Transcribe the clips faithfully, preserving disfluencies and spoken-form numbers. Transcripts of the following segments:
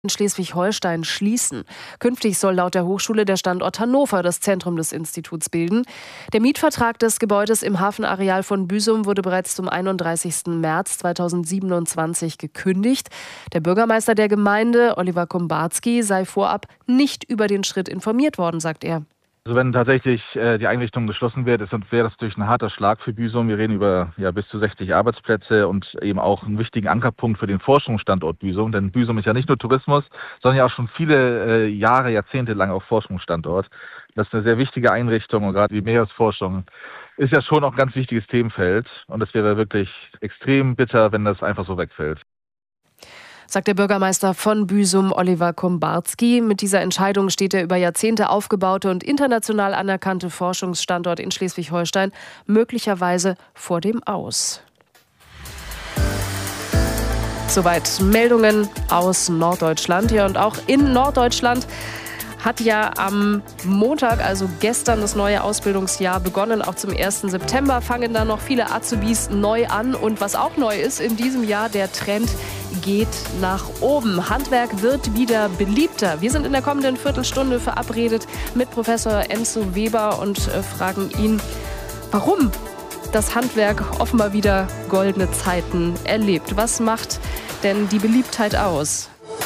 in Schleswig-Holstein schließen. Künftig soll laut der Hochschule der Standort Hannover das Zentrum des Instituts bilden. Der Mietvertrag des Gebäudes im Hafenareal von Büsum wurde bereits zum einunddreißigsten März zweitausendsiebenundzwanzig gekündigt. Der Bürgermeister der Gemeinde, Oliver Kombarski, sei vorab nicht über den Schritt informiert worden, sagt er. Also wenn tatsächlich äh, die Einrichtung geschlossen wird, ist, wäre das natürlich ein harter Schlag für Büsum. Wir reden über ja, bis zu sechzig Arbeitsplätze und eben auch einen wichtigen Ankerpunkt für den Forschungsstandort Büsum. Denn Büsum ist ja nicht nur Tourismus, sondern ja auch schon viele äh, Jahre, Jahrzehnte lang auch Forschungsstandort. Das ist eine sehr wichtige Einrichtung und gerade die Meeresforschung ist ja schon auch ein ganz wichtiges Themenfeld. Und es wäre wirklich extrem bitter, wenn das einfach so wegfällt. Sagt der Bürgermeister von Büsum, Oliver Kombarski. Mit dieser Entscheidung steht der über Jahrzehnte aufgebaute und international anerkannte Forschungsstandort in Schleswig-Holstein möglicherweise vor dem Aus. Soweit Meldungen aus Norddeutschland. Ja, und auch in Norddeutschland hat ja am Montag, also gestern, das neue Ausbildungsjahr begonnen. Auch zum ersten September fangen da noch viele Azubis neu an. Und was auch neu ist in diesem Jahr, der Trend geht nach oben. Handwerk wird wieder beliebter. Wir sind in der kommenden Viertelstunde verabredet mit Professor Enzo Weber und fragen ihn, warum das Handwerk offenbar wieder goldene Zeiten erlebt. Was macht denn die Beliebtheit aus?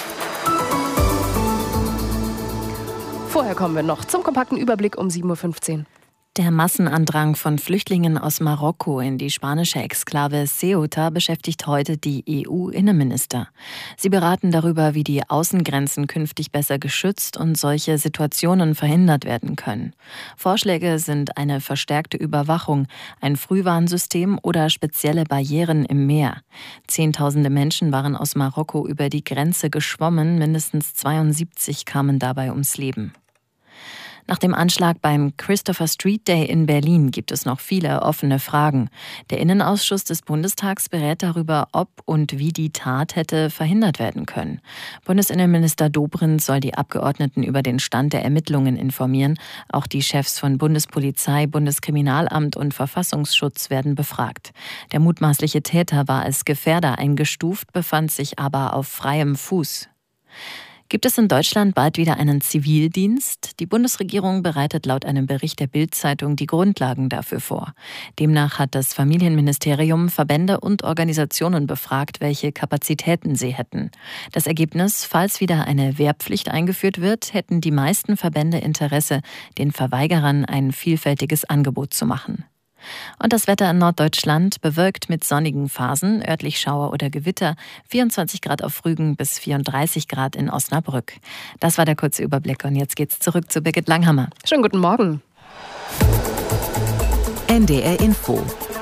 Vorher kommen wir noch zum kompakten Überblick um sieben Uhr fünfzehn. Der Massenandrang von Flüchtlingen aus Marokko in die spanische Exklave Ceuta beschäftigt heute die E U-Innenminister. Sie beraten darüber, wie die Außengrenzen künftig besser geschützt und solche Situationen verhindert werden können. Vorschläge sind eine verstärkte Überwachung, ein Frühwarnsystem oder spezielle Barrieren im Meer. Zehntausende Menschen waren aus Marokko über die Grenze geschwommen, mindestens zweiundsiebzig kamen dabei ums Leben. Nach dem Anschlag beim Christopher Street Day in Berlin gibt es noch viele offene Fragen. Der Innenausschuss des Bundestags berät darüber, ob und wie die Tat hätte verhindert werden können. Bundesinnenminister Dobrindt soll die Abgeordneten über den Stand der Ermittlungen informieren. Auch die Chefs von Bundespolizei, Bundeskriminalamt und Verfassungsschutz werden befragt. Der mutmaßliche Täter war als Gefährder eingestuft, befand sich aber auf freiem Fuß. Gibt es in Deutschland bald wieder einen Zivildienst? Die Bundesregierung bereitet laut einem Bericht der Bild-Zeitung die Grundlagen dafür vor. Demnach hat das Familienministerium Verbände und Organisationen befragt, welche Kapazitäten sie hätten. Das Ergebnis: Falls wieder eine Wehrpflicht eingeführt wird, hätten die meisten Verbände Interesse, den Verweigerern ein vielfältiges Angebot zu machen. Und das Wetter in Norddeutschland bewölkt mit sonnigen Phasen, örtlich Schauer oder Gewitter, vierundzwanzig Grad auf Rügen bis vierunddreißig Grad in Osnabrück. Das war der kurze Überblick und jetzt geht's zurück zu Birgit Langhammer. Schönen guten Morgen. N D R Info.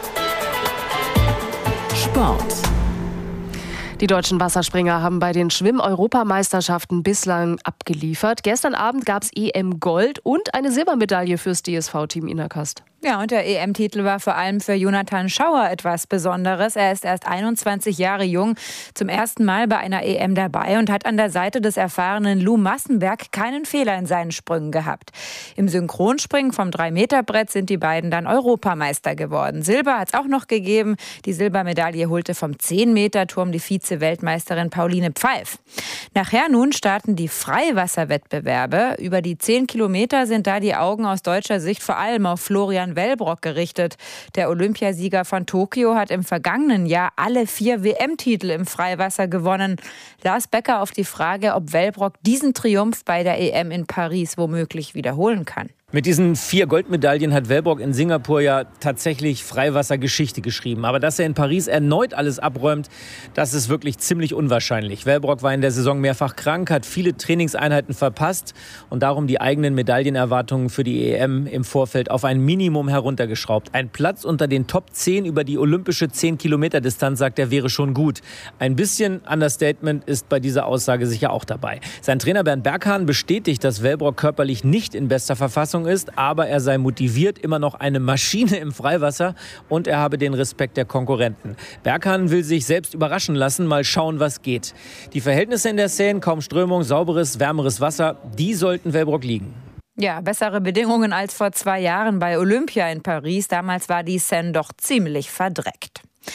Sport. Die deutschen Wasserspringer haben bei den Schwimm-Europameisterschaften bislang abgeliefert. Gestern Abend gab es E M Gold und eine Silbermedaille fürs D S V-Team Innerkast. Ja, und der E M-Titel war vor allem für Jonathan Schauer etwas Besonderes. Er ist erst einundzwanzig Jahre jung, zum ersten Mal bei einer E M dabei und hat an der Seite des erfahrenen Lou Massenberg keinen Fehler in seinen Sprüngen gehabt. Im Synchronspringen vom drei Meter Brett sind die beiden dann Europameister geworden. Silber hat es auch noch gegeben. Die Silbermedaille holte vom zehn Meter Turm die Vize-Weltmeisterin Pauline Pfeif. Nachher nun starten die Freiwasserwettbewerbe. Über die zehn Kilometer sind da die Augen aus deutscher Sicht vor allem auf Florian Wellbrock gerichtet. Der Olympiasieger von Tokio hat im vergangenen Jahr alle vier W M-Titel im Freiwasser gewonnen. Lars Becker auf die Frage, ob Wellbrock diesen Triumph bei der E M in Paris womöglich wiederholen kann. Mit diesen vier Goldmedaillen hat Wellbrock in Singapur ja tatsächlich Freiwassergeschichte geschrieben. Aber dass er in Paris erneut alles abräumt, das ist wirklich ziemlich unwahrscheinlich. Wellbrock war in der Saison mehrfach krank, hat viele Trainingseinheiten verpasst und darum die eigenen Medaillenerwartungen für die E M im Vorfeld auf ein Minimum heruntergeschraubt. Ein Platz unter den Top zehn über die olympische zehn Kilometer Distanz, sagt er, wäre schon gut. Ein bisschen Understatement ist bei dieser Aussage sicher auch dabei. Sein Trainer Bernd Berghahn bestätigt, dass Wellbrock körperlich nicht in bester Verfassung ist, aber er sei motiviert, immer noch eine Maschine im Freiwasser und er habe den Respekt der Konkurrenten. Berghahn will sich selbst überraschen lassen, mal schauen, was geht. Die Verhältnisse in der Seine, kaum Strömung, sauberes, wärmeres Wasser, die sollten Wellbrock liegen. Ja, bessere Bedingungen als vor zwei Jahren bei Olympia in Paris. Damals war die Seine doch ziemlich verdreckt.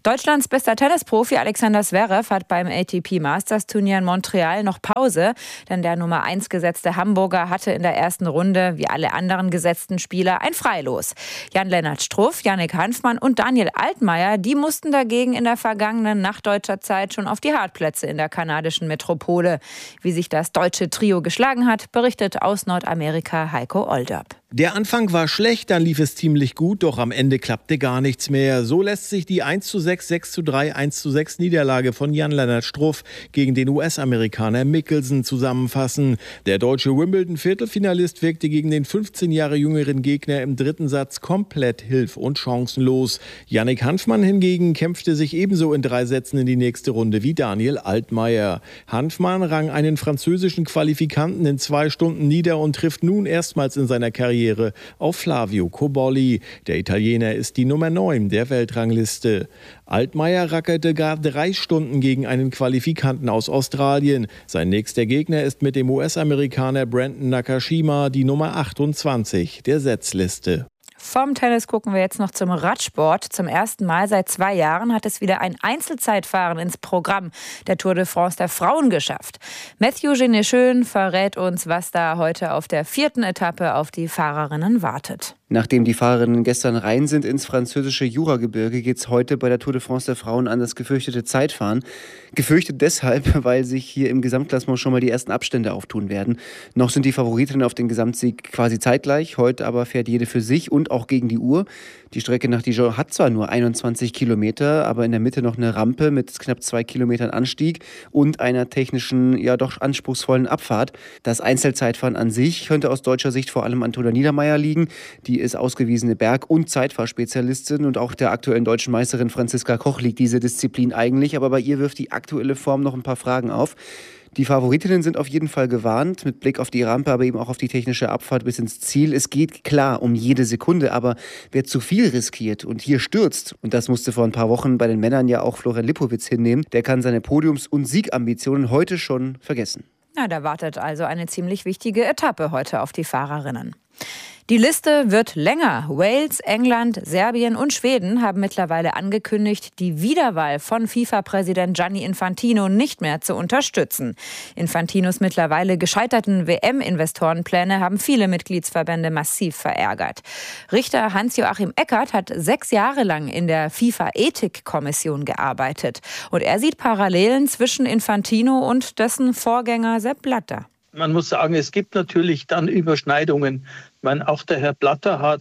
Deutschlands bester Tennisprofi Alexander Zverev hat beim A T P Masters Turnier in Montreal noch Pause, denn der Nummer eins gesetzte Hamburger hatte in der ersten Runde, wie alle anderen gesetzten Spieler, ein Freilos. Jan-Lennart Struff, Yannick Hanfmann und Daniel Altmaier, die mussten dagegen in der vergangenen Nacht deutscher Zeit schon auf die Hartplätze in der kanadischen Metropole. Wie sich das deutsche Trio geschlagen hat, berichtet aus Nordamerika Heiko Olderb. Der Anfang war schlecht, dann lief es ziemlich gut, doch am Ende klappte gar nichts mehr. So lässt sich die eins zu sechs, sechs zu drei, eins zu sechs Niederlage von Jan-Lennart Struff gegen den U S-Amerikaner Mickelson zusammenfassen. Der deutsche Wimbledon-Viertelfinalist wirkte gegen den fünfzehn Jahre jüngeren Gegner im dritten Satz komplett hilf- und chancenlos. Yannick Hanfmann hingegen kämpfte sich ebenso in drei Sätzen in die nächste Runde wie Daniel Altmaier. Hanfmann rang einen französischen Qualifikanten in zwei Stunden nieder und trifft nun erstmals in seiner Karriere auf Flavio Cobolli. Der Italiener ist die Nummer neun der Weltrangliste. Altmaier rackerte gar drei Stunden gegen einen Qualifikanten aus Australien. Sein nächster Gegner ist mit dem U S-Amerikaner Brandon Nakashima die Nummer achtundzwanzig der Setzliste. Vom Tennis gucken wir jetzt noch zum Radsport. Zum ersten Mal seit zwei Jahren hat es wieder ein Einzelzeitfahren ins Programm der Tour de France der Frauen geschafft. Mathieu Genet-Schön verrät uns, was da heute auf der vierten Etappe auf die Fahrerinnen wartet. Nachdem die Fahrerinnen gestern rein sind ins französische Juragebirge, geht es heute bei der Tour de France der Frauen an das gefürchtete Zeitfahren. Gefürchtet deshalb, weil sich hier im Gesamtklassement schon mal die ersten Abstände auftun werden. Noch sind die Favoritinnen auf den Gesamtsieg quasi zeitgleich. Heute aber fährt jede für sich und auch gegen die Uhr. Die Strecke nach Dijon hat zwar nur einundzwanzig Kilometer, aber in der Mitte noch eine Rampe mit knapp zwei Kilometern Anstieg und einer technischen, ja doch anspruchsvollen Abfahrt. Das Einzelzeitfahren an sich könnte aus deutscher Sicht vor allem an Tola Niedermeyer liegen. Die ist ausgewiesene Berg- und Zeitfahrspezialistin und auch der aktuellen deutschen Meisterin Franziska Koch liegt diese Disziplin eigentlich, aber bei ihr wirft die aktuelle Form noch ein paar Fragen auf. Die Favoritinnen sind auf jeden Fall gewarnt, mit Blick auf die Rampe, aber eben auch auf die technische Abfahrt bis ins Ziel. Es geht klar um jede Sekunde, aber wer zu viel riskiert und hier stürzt, und das musste vor ein paar Wochen bei den Männern ja auch Florian Lipowitz hinnehmen, der kann seine Podiums- und Siegambitionen heute schon vergessen. Ja, da wartet also eine ziemlich wichtige Etappe heute auf die Fahrerinnen. Die Liste wird länger. Wales, England, Serbien und Schweden haben mittlerweile angekündigt, die Wiederwahl von FIFA-Präsident Gianni Infantino nicht mehr zu unterstützen. Infantinos mittlerweile gescheiterten W M-Investorenpläne haben viele Mitgliedsverbände massiv verärgert. Richter Hans-Joachim Eckert hat sechs Jahre lang in der FIFA-Ethikkommission gearbeitet. Und er sieht Parallelen zwischen Infantino und dessen Vorgänger Sepp Blatter. Man muss sagen, es gibt natürlich dann Überschneidungen. Ich meine, auch der Herr Blatter hat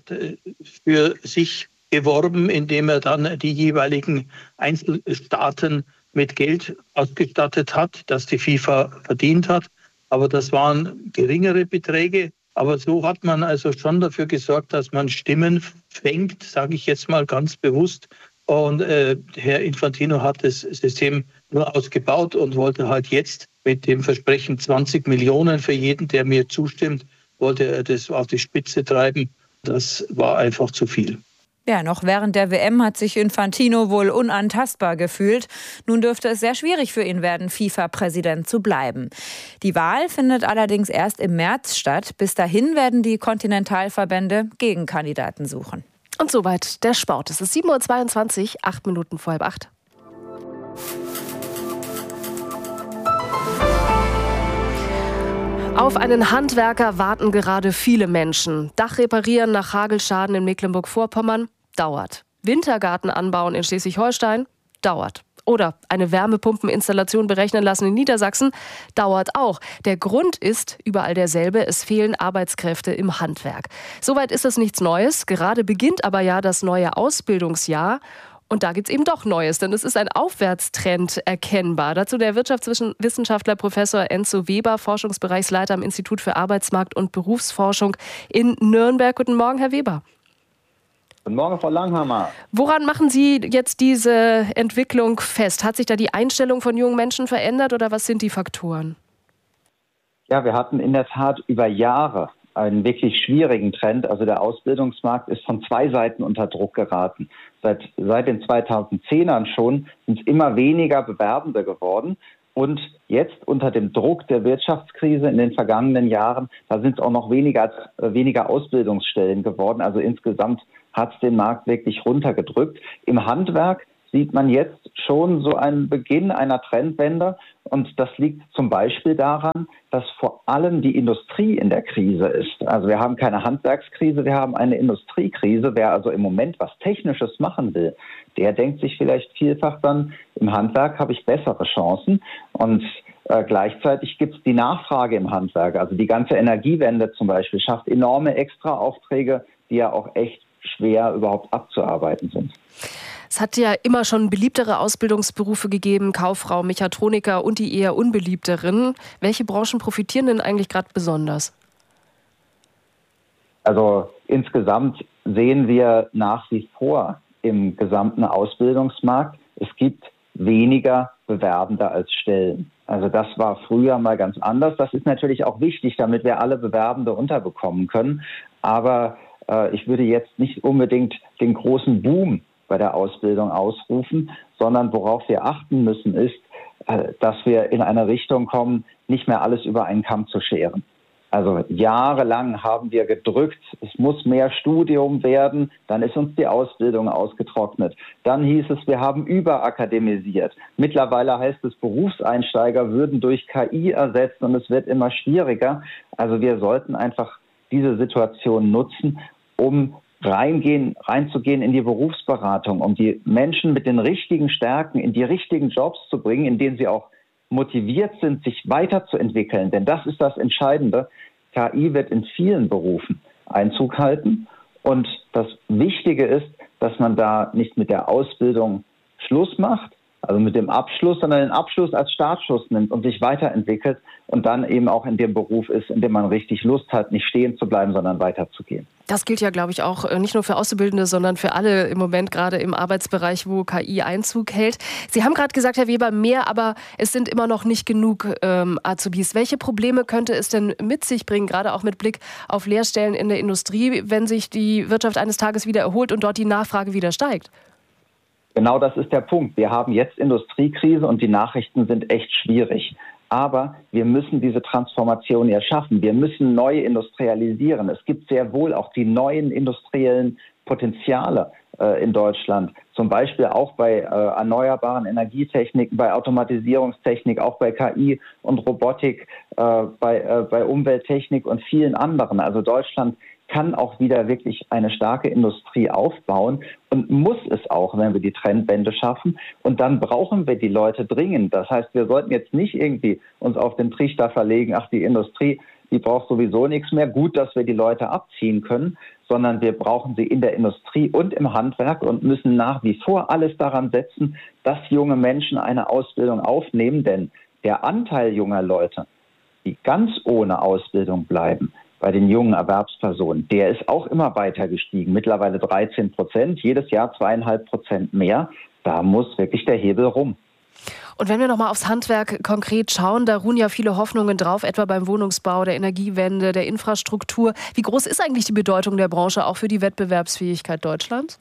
für sich geworben, indem er dann die jeweiligen Einzelstaaten mit Geld ausgestattet hat, das die FIFA verdient hat. Aber das waren geringere Beträge. Aber so hat man also schon dafür gesorgt, dass man Stimmen fängt, sage ich jetzt mal ganz bewusst. Und äh, Herr Infantino hat das System nur ausgebaut und wollte halt jetzt mit dem Versprechen zwanzig Millionen für jeden, der mir zustimmt, wollte er das auf die Spitze treiben. Das war einfach zu viel. Ja, noch während der W M hat sich Infantino wohl unantastbar gefühlt. Nun dürfte es sehr schwierig für ihn werden, FIFA-Präsident zu bleiben. Die Wahl findet allerdings erst im März statt. Bis dahin werden die Kontinentalverbände Gegenkandidaten suchen. Und soweit der Sport. Es ist sieben Uhr zweiundzwanzig, acht Minuten vor halb acht. Auf einen Handwerker warten gerade viele Menschen. Dach reparieren nach Hagelschaden in Mecklenburg-Vorpommern dauert. Wintergarten anbauen in Schleswig-Holstein dauert. Oder eine Wärmepumpeninstallation berechnen lassen in Niedersachsen dauert auch. Der Grund ist überall derselbe, es fehlen Arbeitskräfte im Handwerk. Soweit ist es nichts Neues. Gerade beginnt aber ja das neue Ausbildungsjahr. Und da gibt es eben doch Neues, denn es ist ein Aufwärtstrend erkennbar. Dazu der Wirtschaftswissenschaftler Professor Enzo Weber, Forschungsbereichsleiter am Institut für Arbeitsmarkt- und Berufsforschung in Nürnberg. Guten Morgen, Herr Weber. Guten Morgen, Frau Langhammer. Woran machen Sie jetzt diese Entwicklung fest? Hat sich da die Einstellung von jungen Menschen verändert oder was sind die Faktoren? Ja, wir hatten in der Tat über Jahre einen wirklich schwierigen Trend. Also der Ausbildungsmarkt ist von zwei Seiten unter Druck geraten. Seit, seit den zweitausendzehnern schon sind es immer weniger Bewerbende geworden. Und jetzt unter dem Druck der Wirtschaftskrise in den vergangenen Jahren, da sind es auch noch weniger, äh, weniger Ausbildungsstellen geworden. Also insgesamt hat es den Markt wirklich runtergedrückt. Im Handwerk sieht man jetzt schon so einen Beginn einer Trendwende. Und das liegt zum Beispiel daran, dass vor allem die Industrie in der Krise ist. Also wir haben keine Handwerkskrise, wir haben eine Industriekrise. Wer also im Moment was Technisches machen will, der denkt sich vielleicht vielfach dann, im Handwerk habe ich bessere Chancen. Und äh, gleichzeitig gibt es die Nachfrage im Handwerk. Also die ganze Energiewende zum Beispiel schafft enorme Extraaufträge, die ja auch echt schwer überhaupt abzuarbeiten sind. Es hat ja immer schon beliebtere Ausbildungsberufe gegeben, Kauffrau, Mechatroniker und die eher unbeliebteren. Welche Branchen profitieren denn eigentlich gerade besonders? Also insgesamt sehen wir nach wie vor im gesamten Ausbildungsmarkt, es gibt weniger Bewerbende als Stellen. Also das war früher mal ganz anders. Das ist natürlich auch wichtig, damit wir alle Bewerbende unterbekommen können. Aber äh, ich würde jetzt nicht unbedingt den großen Boom bei der Ausbildung ausrufen, sondern worauf wir achten müssen, ist, äh, dass wir in eine Richtung kommen, nicht mehr alles über einen Kamm zu scheren. Also jahrelang haben wir gedrückt, es muss mehr Studium werden, dann ist uns die Ausbildung ausgetrocknet. Dann hieß es, wir haben überakademisiert. Mittlerweile heißt es, Berufseinsteiger würden durch K I ersetzt und es wird immer schwieriger. Also wir sollten einfach diese Situation nutzen, um reingehen, reinzugehen in die Berufsberatung, um die Menschen mit den richtigen Stärken in die richtigen Jobs zu bringen, in denen sie auch motiviert sind, sich weiterzuentwickeln. Denn das ist das Entscheidende. K I wird in vielen Berufen Einzug halten. Und das Wichtige ist, dass man da nicht mit der Ausbildung Schluss macht, also mit dem Abschluss, sondern den Abschluss als Startschuss nimmt und sich weiterentwickelt und dann eben auch in dem Beruf ist, in dem man richtig Lust hat, nicht stehen zu bleiben, sondern weiterzugehen. Das gilt ja, glaube ich, auch nicht nur für Auszubildende, sondern für alle im Moment, gerade im Arbeitsbereich, wo K I Einzug hält. Sie haben gerade gesagt, Herr Weber, mehr, aber es sind immer noch nicht genug ähm, Azubis. Welche Probleme könnte es denn mit sich bringen, gerade auch mit Blick auf Lehrstellen in der Industrie, wenn sich die Wirtschaft eines Tages wieder erholt und dort die Nachfrage wieder steigt? Genau das ist der Punkt. Wir haben jetzt Industriekrise und die Nachrichten sind echt schwierig. Aber wir müssen diese Transformation ja schaffen. Wir müssen neu industrialisieren. Es gibt sehr wohl auch die neuen industriellen Potenziale äh, in Deutschland. Zum Beispiel auch bei äh, erneuerbaren Energietechniken, bei Automatisierungstechnik, auch bei K I und Robotik, äh, bei, äh, bei Umwelttechnik und vielen anderen. Also Deutschland kann auch wieder wirklich eine starke Industrie aufbauen und muss es auch, wenn wir die Trendwende schaffen. Und dann brauchen wir die Leute dringend. Das heißt, wir sollten jetzt nicht irgendwie uns auf den Trichter verlegen, ach, die Industrie, die braucht sowieso nichts mehr. Gut, dass wir die Leute abziehen können, sondern wir brauchen sie in der Industrie und im Handwerk und müssen nach wie vor alles daran setzen, dass junge Menschen eine Ausbildung aufnehmen. Denn der Anteil junger Leute, die ganz ohne Ausbildung bleiben, bei den jungen Erwerbspersonen, der ist auch immer weiter gestiegen. Mittlerweile dreizehn Prozent, jedes Jahr zweieinhalb Prozent mehr. Da muss wirklich der Hebel rum. Und wenn wir noch mal aufs Handwerk konkret schauen, da ruhen ja viele Hoffnungen drauf, etwa beim Wohnungsbau, der Energiewende, der Infrastruktur. Wie groß ist eigentlich die Bedeutung der Branche auch für die Wettbewerbsfähigkeit Deutschlands?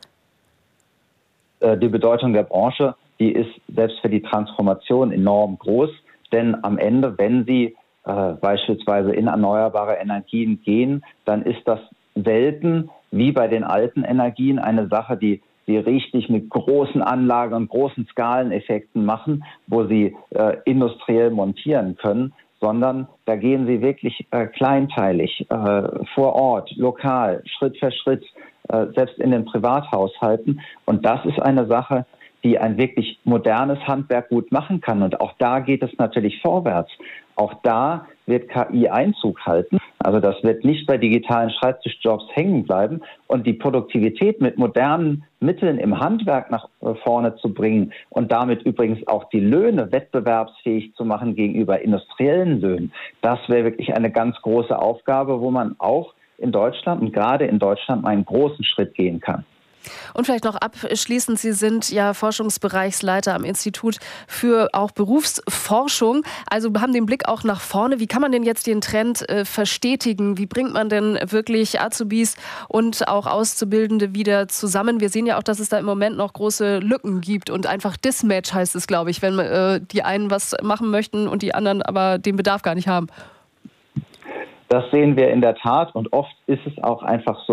Die Bedeutung der Branche, die ist selbst für die Transformation enorm groß. Denn am Ende, wenn sie Äh, beispielsweise in erneuerbare Energien gehen, dann ist das selten, wie bei den alten Energien, eine Sache, die sie richtig mit großen Anlagen und großen Skaleneffekten machen, wo sie äh, industriell montieren können, sondern da gehen sie wirklich äh, kleinteilig, äh, vor Ort, lokal, Schritt für Schritt, äh, selbst in den Privathaushalten. Und das ist eine Sache, die ein wirklich modernes Handwerk gut machen kann. Und auch da geht es natürlich vorwärts. Auch da wird K I Einzug halten. Also das wird nicht bei digitalen Schreibtischjobs hängen bleiben. Und die Produktivität mit modernen Mitteln im Handwerk nach vorne zu bringen und damit übrigens auch die Löhne wettbewerbsfähig zu machen gegenüber industriellen Löhnen, das wäre wirklich eine ganz große Aufgabe, wo man auch in Deutschland und gerade in Deutschland einen großen Schritt gehen kann. Und vielleicht noch abschließend, Sie sind ja Forschungsbereichsleiter am Institut für auch Berufsforschung, also haben den Blick auch nach vorne. Wie kann man denn jetzt den Trend äh, verstetigen? Wie bringt man denn wirklich Azubis und auch Auszubildende wieder zusammen? Wir sehen ja auch, dass es da im Moment noch große Lücken gibt und einfach Dismatch heißt es, glaube ich, wenn äh, die einen was machen möchten und die anderen aber den Bedarf gar nicht haben. Das sehen wir in der Tat und oft ist es auch einfach so,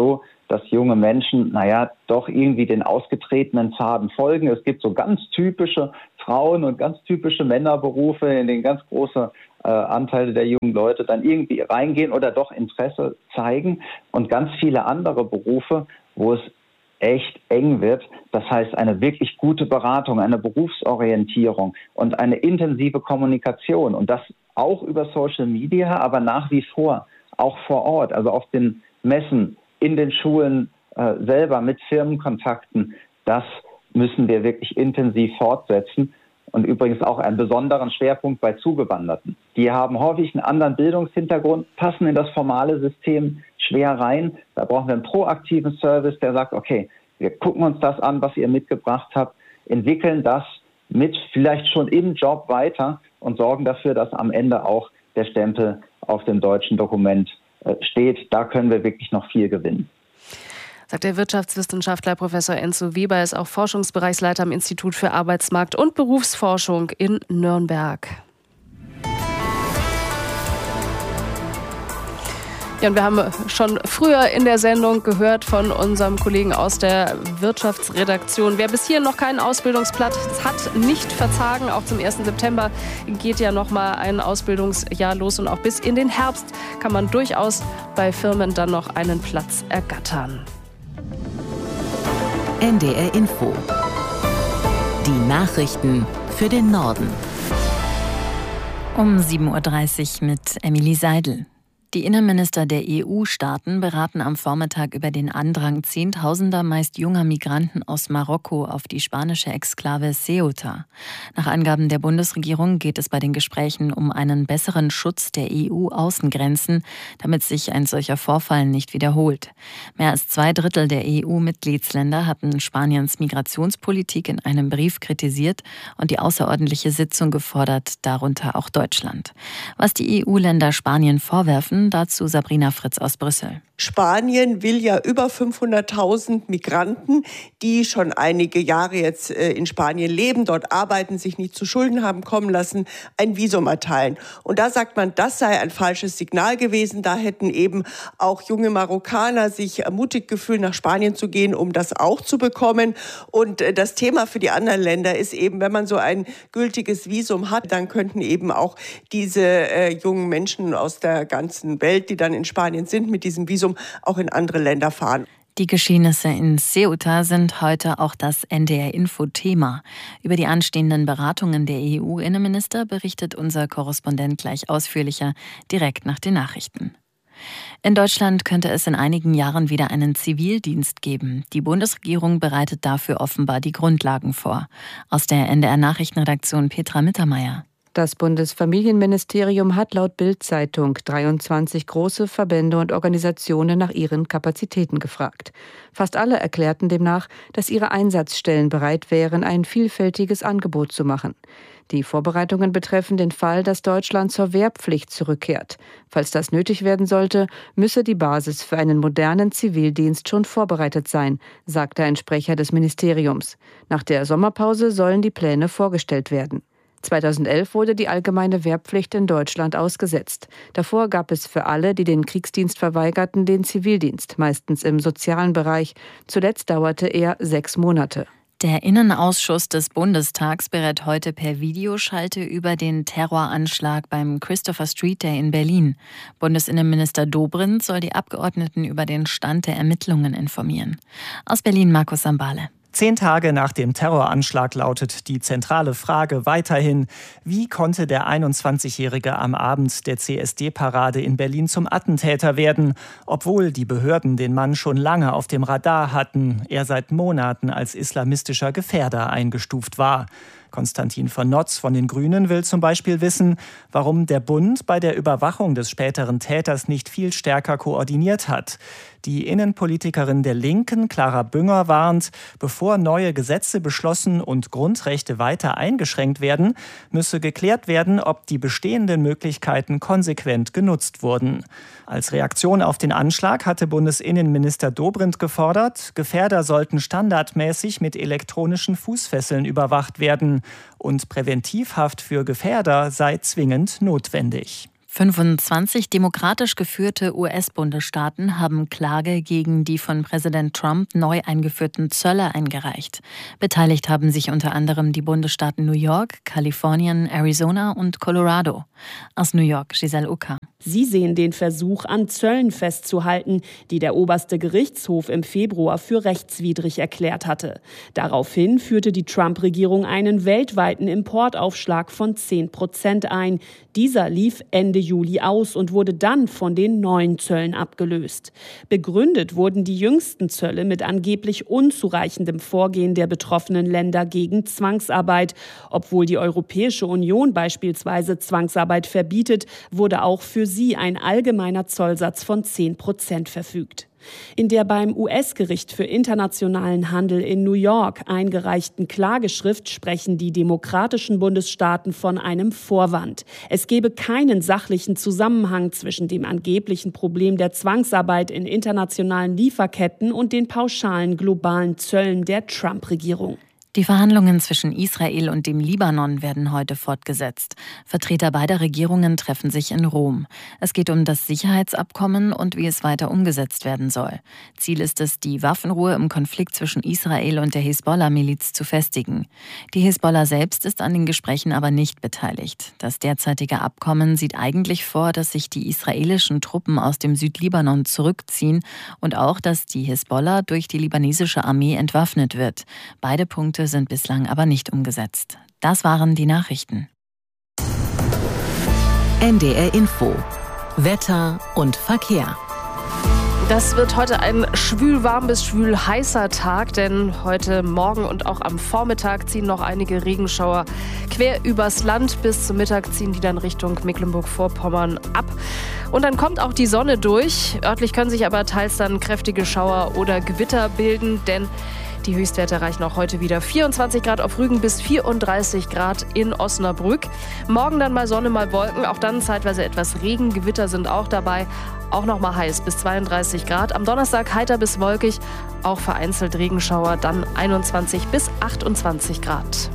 dass junge Menschen, naja, doch irgendwie den ausgetretenen Pfaden folgen. Es gibt so ganz typische Frauen- und ganz typische Männerberufe, in denen ganz große äh, Anteile der jungen Leute dann irgendwie reingehen oder doch Interesse zeigen. Und ganz viele andere Berufe, wo es echt eng wird. Das heißt, eine wirklich gute Beratung, eine Berufsorientierung und eine intensive Kommunikation. Und das auch über Social Media, aber nach wie vor auch vor Ort, also auf den Messen, in den Schulen äh, selber mit Firmenkontakten. Das müssen wir wirklich intensiv fortsetzen. Und übrigens auch einen besonderen Schwerpunkt bei Zugewanderten. Die haben häufig einen anderen Bildungshintergrund, passen in das formale System schwer rein. Da brauchen wir einen proaktiven Service, der sagt, okay, wir gucken uns das an, was ihr mitgebracht habt, entwickeln das mit vielleicht schon im Job weiter und sorgen dafür, dass am Ende auch der Stempel auf dem deutschen Dokument äh, steht. Da können wir wirklich noch viel gewinnen. Sagt der Wirtschaftswissenschaftler Professor Enzo Weber, er ist auch Forschungsbereichsleiter am Institut für Arbeitsmarkt und Berufsforschung in Nürnberg. Ja, und wir haben schon früher in der Sendung gehört von unserem Kollegen aus der Wirtschaftsredaktion, wer bis hier noch keinen Ausbildungsplatz hat, nicht verzagen. Auch zum ersten September geht ja noch mal ein Ausbildungsjahr los und auch bis in den Herbst kann man durchaus bei Firmen dann noch einen Platz ergattern. N D R Info. Die Nachrichten für den Norden. Um sieben Uhr dreißig mit Emilie Seidel. Die Innenminister der E U-Staaten beraten am Vormittag über den Andrang Zehntausender meist junger Migranten aus Marokko auf die spanische Exklave Ceuta. Nach Angaben der Bundesregierung geht es bei den Gesprächen um einen besseren Schutz der E U-Außengrenzen, damit sich ein solcher Vorfall nicht wiederholt. Mehr als zwei Drittel der E U-Mitgliedsländer hatten Spaniens Migrationspolitik in einem Brief kritisiert und die außerordentliche Sitzung gefordert, darunter auch Deutschland. Was die E U-Länder Spanien vorwerfen, dazu Sabrina Fritz aus Brüssel. Spanien will ja über fünfhunderttausend Migranten, die schon einige Jahre jetzt in Spanien leben, dort arbeiten, sich nicht zu Schulden haben kommen lassen, ein Visum erteilen. Und da sagt man, das sei ein falsches Signal gewesen. Da hätten eben auch junge Marokkaner sich ermutigt gefühlt, nach Spanien zu gehen, um das auch zu bekommen. Und das Thema für die anderen Länder ist eben, wenn man so ein gültiges Visum hat, dann könnten eben auch diese äh, jungen Menschen aus der ganzen Welt, die dann in Spanien sind, mit diesem Visum auch in andere Länder fahren. Die Geschehnisse in Ceuta sind heute auch das N D R-Info-Thema. Über die anstehenden Beratungen der E U-Innenminister berichtet unser Korrespondent gleich ausführlicher, direkt nach den Nachrichten. In Deutschland könnte es in einigen Jahren wieder einen Zivildienst geben. Die Bundesregierung bereitet dafür offenbar die Grundlagen vor. Aus der N D R-Nachrichtenredaktion Petra Mittermeier. Das Bundesfamilienministerium hat laut Bild-Zeitung dreiundzwanzig große Verbände und Organisationen nach ihren Kapazitäten gefragt. Fast alle erklärten demnach, dass ihre Einsatzstellen bereit wären, ein vielfältiges Angebot zu machen. Die Vorbereitungen betreffen den Fall, dass Deutschland zur Wehrpflicht zurückkehrt. Falls das nötig werden sollte, müsse die Basis für einen modernen Zivildienst schon vorbereitet sein, sagte ein Sprecher des Ministeriums. Nach der Sommerpause sollen die Pläne vorgestellt werden. zweitausendelf wurde die allgemeine Wehrpflicht in Deutschland ausgesetzt. Davor gab es für alle, die den Kriegsdienst verweigerten, den Zivildienst, meistens im sozialen Bereich. Zuletzt dauerte er sechs Monate. Der Innenausschuss des Bundestags berät heute per Videoschalte über den Terroranschlag beim Christopher Street Day in Berlin. Bundesinnenminister Dobrindt soll die Abgeordneten über den Stand der Ermittlungen informieren. Aus Berlin Markus Sambale. Zehn Tage nach dem Terroranschlag lautet die zentrale Frage weiterhin, wie konnte der einundzwanzigjährige am Abend der C S D-Parade in Berlin zum Attentäter werden, obwohl die Behörden den Mann schon lange auf dem Radar hatten, er seit Monaten als islamistischer Gefährder eingestuft war. Konstantin von Notz von den Grünen will zum Beispiel wissen, warum der Bund bei der Überwachung des späteren Täters nicht viel stärker koordiniert hat. Die Innenpolitikerin der Linken, Clara Bünger, warnt, bevor neue Gesetze beschlossen und Grundrechte weiter eingeschränkt werden, müsse geklärt werden, ob die bestehenden Möglichkeiten konsequent genutzt wurden. Als Reaktion auf den Anschlag hatte Bundesinnenminister Dobrindt gefordert, Gefährder sollten standardmäßig mit elektronischen Fußfesseln überwacht werden und Präventivhaft für Gefährder sei zwingend notwendig. fünfundzwanzig demokratisch geführte U S-Bundesstaaten haben Klage gegen die von Präsident Trump neu eingeführten Zölle eingereicht. Beteiligt haben sich unter anderem die Bundesstaaten New York, Kalifornien, Arizona und Colorado. Aus New York, Giselle Ucker. Sie sehen den Versuch an, Zöllen festzuhalten, die der oberste Gerichtshof im Februar für rechtswidrig erklärt hatte. Daraufhin führte die Trump-Regierung einen weltweiten Importaufschlag von zehn Prozent ein. Dieser lief Ende Juli aus und wurde dann von den neuen Zöllen abgelöst. Begründet wurden die jüngsten Zölle mit angeblich unzureichendem Vorgehen der betroffenen Länder gegen Zwangsarbeit. Obwohl die Europäische Union beispielsweise Zwangsarbeit verbietet, wurde auch für sie ein allgemeiner Zollsatz von zehn Prozent verfügt. In der beim U S-Gericht für internationalen Handel in New York eingereichten Klageschrift sprechen die demokratischen Bundesstaaten von einem Vorwand. Es gebe keinen sachlichen Zusammenhang zwischen dem angeblichen Problem der Zwangsarbeit in internationalen Lieferketten und den pauschalen globalen Zöllen der Trump-Regierung. Die Verhandlungen zwischen Israel und dem Libanon werden heute fortgesetzt. Vertreter beider Regierungen treffen sich in Rom. Es geht um das Sicherheitsabkommen und wie es weiter umgesetzt werden soll. Ziel ist es, die Waffenruhe im Konflikt zwischen Israel und der Hisbollah-Miliz zu festigen. Die Hisbollah selbst ist an den Gesprächen aber nicht beteiligt. Das derzeitige Abkommen sieht eigentlich vor, dass sich die israelischen Truppen aus dem Südlibanon zurückziehen und auch, dass die Hisbollah durch die libanesische Armee entwaffnet wird. Beide Punkte sind bislang aber nicht umgesetzt. Das waren die Nachrichten. N D R Info. Wetter und Verkehr. Das wird heute ein schwülwarm bis schwülheißer Tag, denn heute Morgen und auch am Vormittag ziehen noch einige Regenschauer quer übers Land. Bis zum Mittag ziehen die dann Richtung Mecklenburg-Vorpommern ab. Und dann kommt auch die Sonne durch. Örtlich können sich aber teils dann kräftige Schauer oder Gewitter bilden, denn die Höchstwerte erreichen auch heute wieder vierundzwanzig Grad auf Rügen bis vierunddreißig Grad in Osnabrück. Morgen dann mal Sonne, mal Wolken, auch dann zeitweise etwas Regen. Gewitter sind auch dabei, auch noch mal heiß bis zweiunddreißig Grad. Am Donnerstag heiter bis wolkig, auch vereinzelt Regenschauer, dann einundzwanzig bis achtundzwanzig Grad.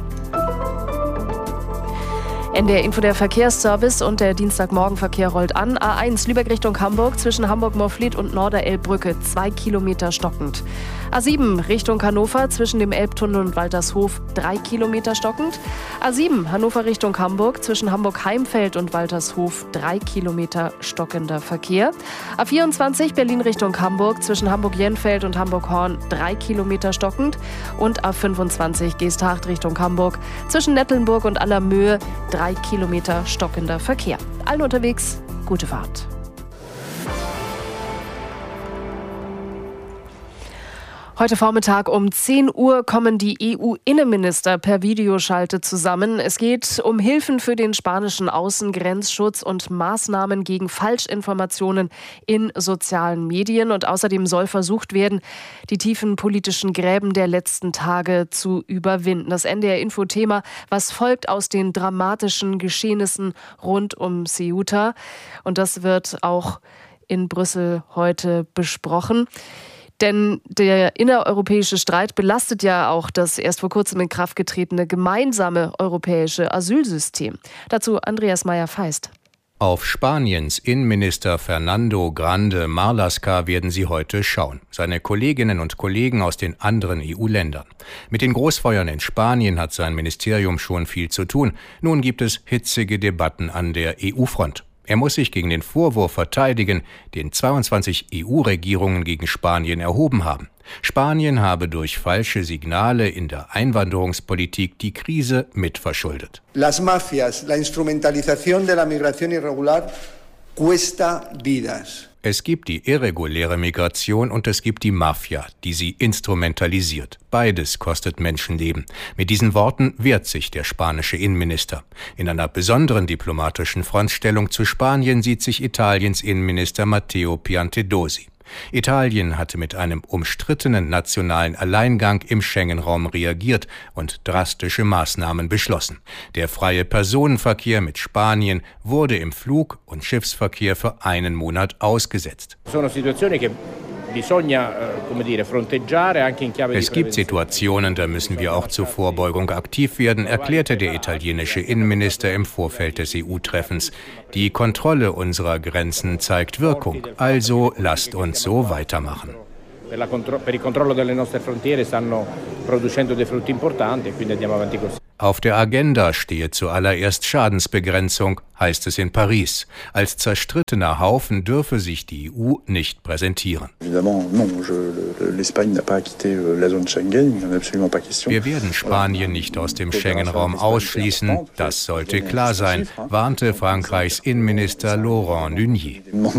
N D R Info, der Verkehrsservice und der Dienstagmorgenverkehr rollt an. A eins Lübeck Richtung Hamburg zwischen Hamburg-Morfleet und Norderelbbrücke, zwei Kilometer stockend. A sieben Richtung Hannover zwischen dem Elbtunnel und Waltershof, drei Kilometer stockend. A sieben Hannover Richtung Hamburg zwischen Hamburg-Heimfeld und Waltershof, drei Kilometer stockender Verkehr. A vierundzwanzig Berlin Richtung Hamburg zwischen Hamburg-Jenfeld und Hamburg-Horn, drei Kilometer stockend. Und A fünfundzwanzig Geesthacht Richtung Hamburg zwischen Nettelnburg und Allermöhe, drei Kilometer stockender Verkehr. Allen unterwegs, gute Fahrt. Heute Vormittag um zehn Uhr kommen die E U-Innenminister per Videoschalte zusammen. Es geht um Hilfen für den spanischen Außengrenzschutz und Maßnahmen gegen Falschinformationen in sozialen Medien. Und außerdem soll versucht werden, die tiefen politischen Gräben der letzten Tage zu überwinden. Das N D R-Info-Thema, was folgt aus den dramatischen Geschehnissen rund um Ceuta. Und das wird auch in Brüssel heute besprochen. Denn der innereuropäische Streit belastet ja auch das erst vor kurzem in Kraft getretene gemeinsame europäische Asylsystem. Dazu Andreas Meyer-Feist. Auf Spaniens Innenminister Fernando Grande Marlaska werden sie heute schauen. Seine Kolleginnen und Kollegen aus den anderen E U-Ländern. Mit den Großfeuern in Spanien hat sein Ministerium schon viel zu tun. Nun gibt es hitzige Debatten an der E U-Front. Er muss sich gegen den Vorwurf verteidigen, den zweiundzwanzig E U-Regierungen gegen Spanien erhoben haben. Spanien habe durch falsche Signale in der Einwanderungspolitik die Krise mitverschuldet. Las mafias, la instrumentalización de la migración irregular cuesta vidas. Es gibt die irreguläre Migration und es gibt die Mafia, die sie instrumentalisiert. Beides kostet Menschenleben. Mit diesen Worten wehrt sich der spanische Innenminister. In einer besonderen diplomatischen Frontstellung zu Spanien sieht sich Italiens Innenminister Matteo Piantedosi. Italien hatte mit einem umstrittenen nationalen Alleingang im Schengen-Raum reagiert und drastische Maßnahmen beschlossen. Der freie Personenverkehr mit Spanien wurde im Flug- und Schiffsverkehr für einen Monat ausgesetzt. Es gibt Situationen, da müssen wir auch zur Vorbeugung aktiv werden, erklärte der italienische Innenminister im Vorfeld des E U-Treffens. Die Kontrolle unserer Grenzen zeigt Wirkung, also lasst uns so weitermachen. Auf der Agenda stehe zuallererst Schadensbegrenzung, heißt es in Paris. Als zerstrittener Haufen dürfe sich die E U nicht präsentieren. Wir werden Spanien nicht aus dem Schengen-Raum ausschließen, das sollte klar sein, warnte Frankreichs Innenminister Laurent Nunez.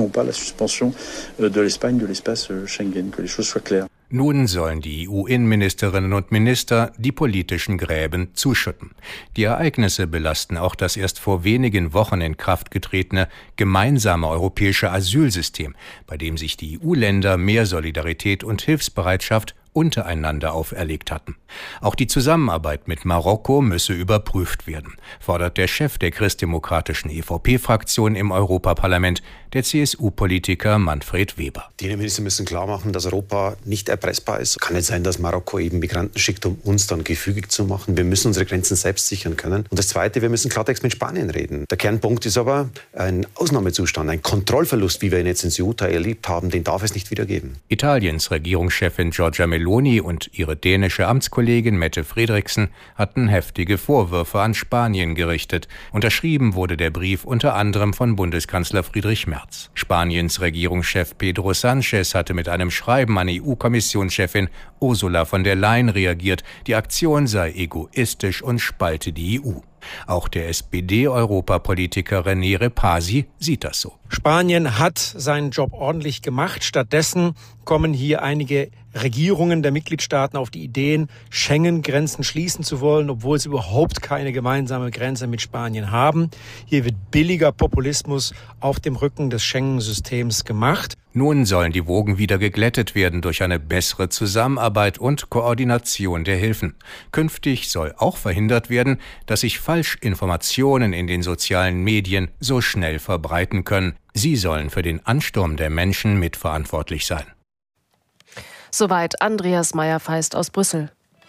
Nun sollen die E U-Innenministerinnen und Minister die politischen Gräben zuschütten. Die Ereignisse belasten auch das erst vor wenigen Wochen in Kraft getretene gemeinsame europäische Asylsystem, bei dem sich die E U-Länder mehr Solidarität und Hilfsbereitschaft untereinander auferlegt hatten. Auch die Zusammenarbeit mit Marokko müsse überprüft werden, fordert der Chef der christdemokratischen E V P-Fraktion im Europaparlament, der C S U-Politiker Manfred Weber. Die Innenminister müssen klar machen, dass Europa nicht erpressbar ist. Kann nicht sein, dass Marokko eben Migranten schickt, um uns dann gefügig zu machen. Wir müssen unsere Grenzen selbst sichern können. Und das Zweite, wir müssen Klartext mit Spanien reden. Der Kernpunkt ist aber ein Ausnahmezustand, ein Kontrollverlust, wie wir ihn jetzt in Ceuta erlebt haben, den darf es nicht wieder geben. Italiens Regierungschefin Giorgia Meloni und ihre dänische Amtskollegin Mette Frederiksen hatten heftige Vorwürfe an Spanien gerichtet. Unterschrieben wurde der Brief unter anderem von Bundeskanzler Friedrich Merz. Spaniens Regierungschef Pedro Sánchez hatte mit einem Schreiben an E U-Kommissionschefin Ursula von der Leyen reagiert, die Aktion sei egoistisch und spalte die E U. Auch der S P D-Europapolitiker René Repasi sieht das so. Spanien hat seinen Job ordentlich gemacht. Stattdessen kommen hier einige Regierungen der Mitgliedstaaten auf die Ideen, Schengen-Grenzen schließen zu wollen, obwohl sie überhaupt keine gemeinsame Grenze mit Spanien haben. Hier wird billiger Populismus auf dem Rücken des Schengen-Systems gemacht. Nun sollen die Wogen wieder geglättet werden durch eine bessere Zusammenarbeit und Koordination der Hilfen. Künftig soll auch verhindert werden, dass sich Falschinformationen in den sozialen Medien so schnell verbreiten können. Sie sollen für den Ansturm der Menschen mitverantwortlich sein. Soweit Andreas Meyer-Feist aus Brüssel.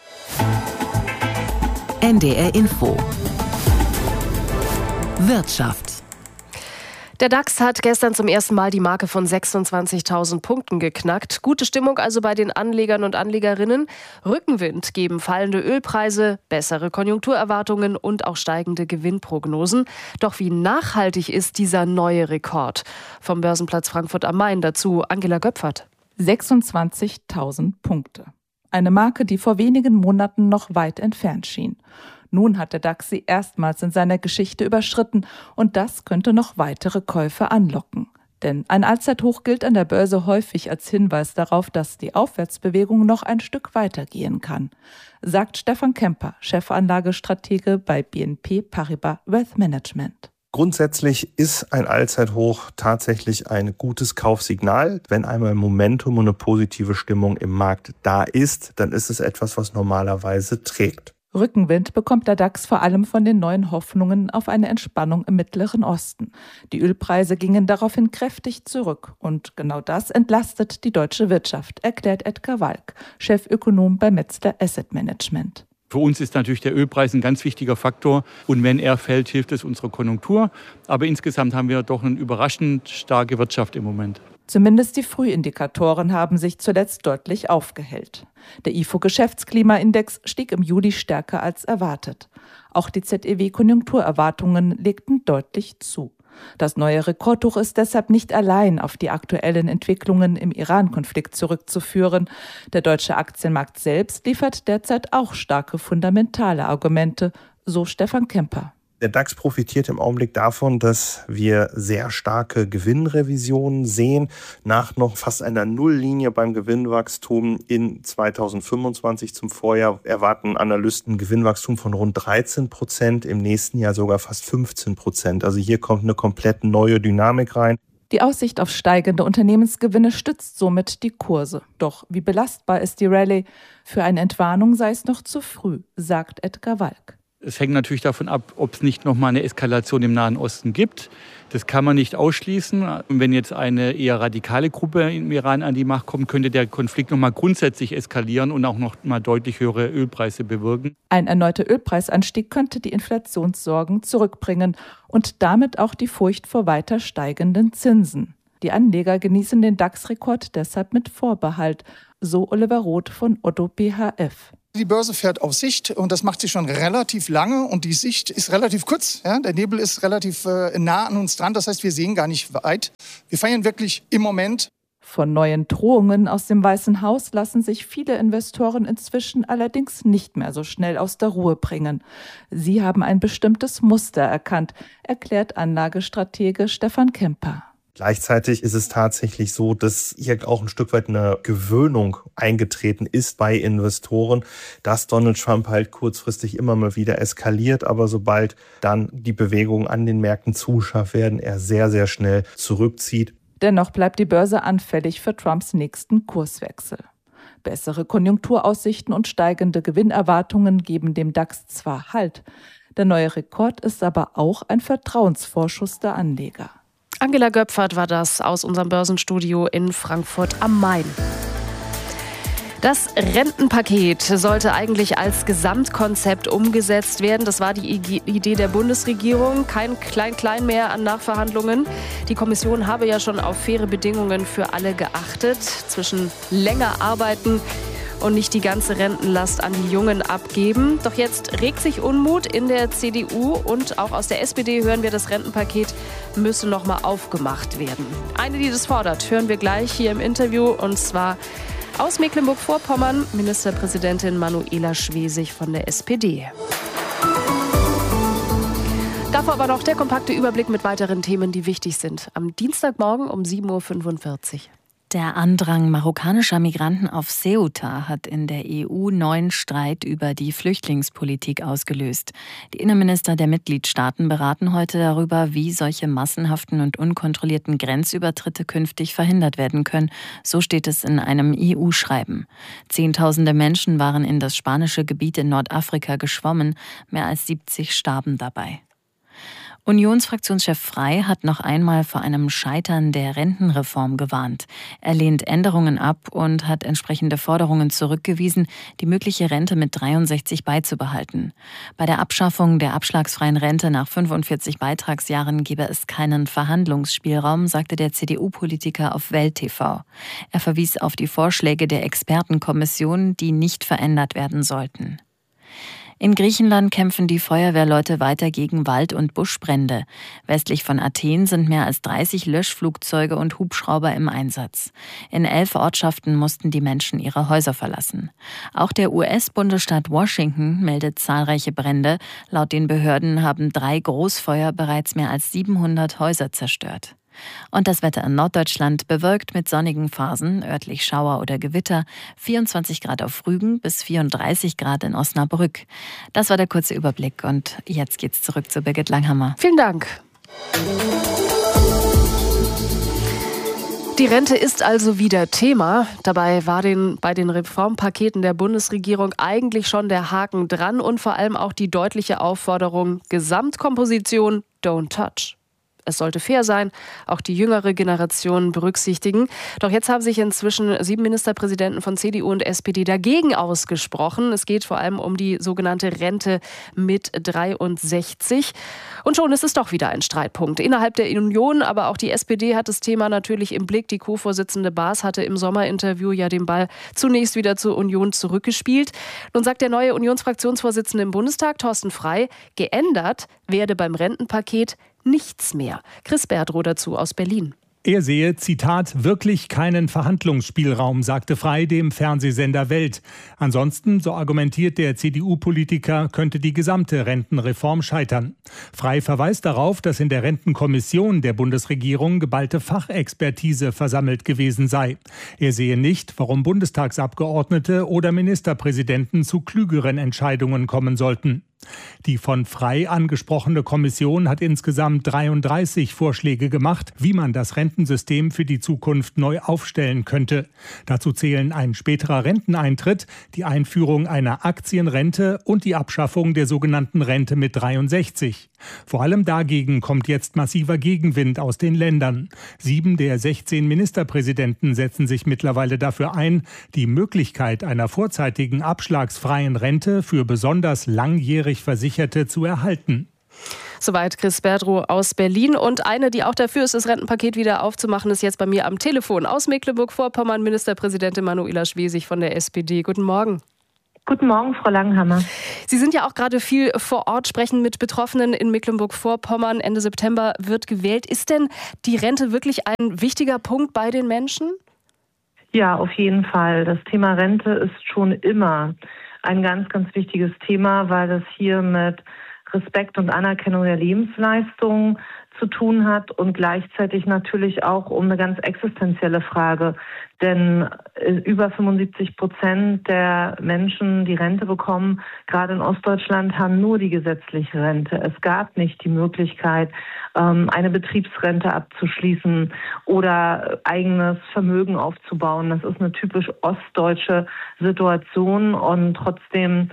N D R Info. Wirtschaft. Der DAX hat gestern zum ersten Mal die Marke von sechsundzwanzigtausend Punkten geknackt. Gute Stimmung also bei den Anlegern und Anlegerinnen. Rückenwind geben fallende Ölpreise, bessere Konjunkturerwartungen und auch steigende Gewinnprognosen. Doch wie nachhaltig ist dieser neue Rekord? Vom Börsenplatz Frankfurt am Main dazu Angela Göpfert. sechsundzwanzigtausend Punkte. Eine Marke, die vor wenigen Monaten noch weit entfernt schien. Nun hat der DAX sie erstmals in seiner Geschichte überschritten und das könnte noch weitere Käufe anlocken. Denn ein Allzeithoch gilt an der Börse häufig als Hinweis darauf, dass die Aufwärtsbewegung noch ein Stück weitergehen kann, sagt Stefan Kemper, Chefanlagestratege bei B N P Paribas Wealth Management. Grundsätzlich ist ein Allzeithoch tatsächlich ein gutes Kaufsignal. Wenn einmal Momentum und eine positive Stimmung im Markt da ist, dann ist es etwas, was normalerweise trägt. Rückenwind bekommt der DAX vor allem von den neuen Hoffnungen auf eine Entspannung im Mittleren Osten. Die Ölpreise gingen daraufhin kräftig zurück. Und genau das entlastet die deutsche Wirtschaft, erklärt Edgar Walk, Chefökonom bei Metzler Asset Management. Für uns ist natürlich der Ölpreis ein ganz wichtiger Faktor und wenn er fällt, hilft es unserer Konjunktur. Aber insgesamt haben wir doch eine überraschend starke Wirtschaft im Moment. Zumindest die Frühindikatoren haben sich zuletzt deutlich aufgehellt. Der I F O-Geschäftsklimaindex stieg im Juli stärker als erwartet. Auch die Z E W-Konjunkturerwartungen legten deutlich zu. Das neue Rekordhoch ist deshalb nicht allein auf die aktuellen Entwicklungen im Iran-Konflikt zurückzuführen. Der deutsche Aktienmarkt selbst liefert derzeit auch starke fundamentale Argumente, so Stefan Kemper. Der DAX profitiert im Augenblick davon, dass wir sehr starke Gewinnrevisionen sehen. Nach noch fast einer Nulllinie beim Gewinnwachstum in zweitausendfünfundzwanzig zum Vorjahr erwarten Analysten Gewinnwachstum von rund dreizehn Prozent, im nächsten Jahr sogar fast fünfzehn Prozent. Also hier kommt eine komplett neue Dynamik rein. Die Aussicht auf steigende Unternehmensgewinne stützt somit die Kurse. Doch wie belastbar ist die Rallye? Für eine Entwarnung sei es noch zu früh, sagt Edgar Walk. Es hängt natürlich davon ab, ob es nicht noch mal eine Eskalation im Nahen Osten gibt. Das kann man nicht ausschließen. Und wenn jetzt eine eher radikale Gruppe im Iran an die Macht kommt, könnte der Konflikt noch mal grundsätzlich eskalieren und auch noch mal deutlich höhere Ölpreise bewirken. Ein erneuter Ölpreisanstieg könnte die Inflationssorgen zurückbringen und damit auch die Furcht vor weiter steigenden Zinsen. Die Anleger genießen den DAX-Rekord deshalb mit Vorbehalt, so Oliver Roth von Otto B H F. Die Börse fährt auf Sicht und das macht sie schon relativ lange und die Sicht ist relativ kurz. Ja? Der Nebel ist relativ äh, nah an uns dran, das heißt, wir sehen gar nicht weit. Wir feiern wirklich im Moment. Von neuen Drohungen aus dem Weißen Haus lassen sich viele Investoren inzwischen allerdings nicht mehr so schnell aus der Ruhe bringen. Sie haben ein bestimmtes Muster erkannt, erklärt Anlagestratege Stefan Kemper. Gleichzeitig ist es tatsächlich so, dass hier auch ein Stück weit eine Gewöhnung eingetreten ist bei Investoren, dass Donald Trump halt kurzfristig immer mal wieder eskaliert, aber sobald dann die Bewegungen an den Märkten zu scharf werden, er sehr, sehr schnell zurückzieht. Dennoch bleibt die Börse anfällig für Trumps nächsten Kurswechsel. Bessere Konjunkturaussichten und steigende Gewinnerwartungen geben dem DAX zwar Halt. Der neue Rekord ist aber auch ein Vertrauensvorschuss der Anleger. Angela Göpfert war das aus unserem Börsenstudio in Frankfurt am Main. Das Rentenpaket sollte eigentlich als Gesamtkonzept umgesetzt werden. Das war die Idee der Bundesregierung. Kein Klein-Klein mehr an Nachverhandlungen. Die Kommission habe ja schon auf faire Bedingungen für alle geachtet. Zwischen länger arbeiten und nicht die ganze Rentenlast an die Jungen abgeben. Doch jetzt regt sich Unmut in der C D U und auch aus der S P D hören wir, das Rentenpaket müsse noch mal aufgemacht werden. Eine, die das fordert, hören wir gleich hier im Interview, und zwar aus Mecklenburg-Vorpommern, Ministerpräsidentin Manuela Schwesig von der S P D. Davor aber noch der kompakte Überblick mit weiteren Themen, die wichtig sind. Am Dienstagmorgen um sieben Uhr fünfundvierzig. Der Andrang marokkanischer Migranten auf Ceuta hat in der E U neuen Streit über die Flüchtlingspolitik ausgelöst. Die Innenminister der Mitgliedstaaten beraten heute darüber, wie solche massenhaften und unkontrollierten Grenzübertritte künftig verhindert werden können. So steht es in einem E U-Schreiben. Zehntausende Menschen waren in das spanische Gebiet in Nordafrika geschwommen. Mehr als siebzig starben dabei. Unionsfraktionschef Frey hat noch einmal vor einem Scheitern der Rentenreform gewarnt. Er lehnt Änderungen ab und hat entsprechende Forderungen zurückgewiesen, die mögliche Rente mit dreiundsechzig beizubehalten. Bei der Abschaffung der abschlagsfreien Rente nach fünfundvierzig Beitragsjahren gebe es keinen Verhandlungsspielraum, sagte der C D U-Politiker auf Welt T V. Er verwies auf die Vorschläge der Expertenkommission, die nicht verändert werden sollten. In Griechenland kämpfen die Feuerwehrleute weiter gegen Wald- und Buschbrände. Westlich von Athen sind mehr als dreißig Löschflugzeuge und Hubschrauber im Einsatz. In elf Ortschaften mussten die Menschen ihre Häuser verlassen. Auch der U S-Bundesstaat Washington meldet zahlreiche Brände. Laut den Behörden haben drei Großfeuer bereits mehr als siebenhundert Häuser zerstört. Und das Wetter in Norddeutschland bewölkt mit sonnigen Phasen, örtlich Schauer oder Gewitter, vierundzwanzig Grad auf Rügen bis vierunddreißig Grad in Osnabrück. Das war der kurze Überblick und jetzt geht's zurück zu Birgit Langhammer. Vielen Dank. Die Rente ist also wieder Thema. Dabei war den, bei den Reformpaketen der Bundesregierung eigentlich schon der Haken dran und vor allem auch die deutliche Aufforderung, Gesamtkomposition don't touch. Es sollte fair sein, auch die jüngere Generation berücksichtigen. Doch jetzt haben sich inzwischen sieben Ministerpräsidenten von C D U und S P D dagegen ausgesprochen. Es geht vor allem um die sogenannte Rente mit dreiundsechzig. Und schon ist es doch wieder ein Streitpunkt. Innerhalb der Union, aber auch die S P D hat das Thema natürlich im Blick. Die Co-Vorsitzende Baas hatte im Sommerinterview ja den Ball zunächst wieder zur Union zurückgespielt. Nun sagt der neue Unionsfraktionsvorsitzende im Bundestag, Thorsten Frey, geändert werde beim Rentenpaket nichts mehr. Chris Berdrow dazu aus Berlin. Er sehe, Zitat, wirklich keinen Verhandlungsspielraum, sagte Frey dem Fernsehsender Welt. Ansonsten, so argumentiert der C D U-Politiker, könnte die gesamte Rentenreform scheitern. Frey verweist darauf, dass in der Rentenkommission der Bundesregierung geballte Fachexpertise versammelt gewesen sei. Er sehe nicht, warum Bundestagsabgeordnete oder Ministerpräsidenten zu klügeren Entscheidungen kommen sollten. Die von Frei angesprochene Kommission hat insgesamt dreiunddreißig Vorschläge gemacht, wie man das Rentensystem für die Zukunft neu aufstellen könnte. Dazu zählen ein späterer Renteneintritt, die Einführung einer Aktienrente und die Abschaffung der sogenannten Rente mit dreiundsechzig. Vor allem dagegen kommt jetzt massiver Gegenwind aus den Ländern. Sieben der sechzehn Ministerpräsidenten setzen sich mittlerweile dafür ein, die Möglichkeit einer vorzeitigen abschlagsfreien Rente für besonders langjährig Versicherte zu erhalten. Soweit Chris Berdrow aus Berlin. Und eine, die auch dafür ist, das Rentenpaket wieder aufzumachen, ist jetzt bei mir am Telefon aus Mecklenburg-Vorpommern, Ministerpräsidentin Manuela Schwesig von der S P D. Guten Morgen. Guten Morgen, Frau Langhammer. Sie sind ja auch gerade viel vor Ort, sprechen mit Betroffenen in Mecklenburg-Vorpommern. Ende September wird gewählt. Ist denn die Rente wirklich ein wichtiger Punkt bei den Menschen? Ja, auf jeden Fall. Das Thema Rente ist schon immer ein ganz, ganz wichtiges Thema, weil es hier mit Respekt und Anerkennung der Lebensleistungen zu tun hat und gleichzeitig natürlich auch um eine ganz existenzielle Frage. Denn über fünfundsiebzig Prozent der Menschen, die Rente bekommen, gerade in Ostdeutschland, haben nur die gesetzliche Rente. Es gab nicht die Möglichkeit, eine Betriebsrente abzuschließen oder eigenes Vermögen aufzubauen. Das ist eine typisch ostdeutsche Situation und trotzdem,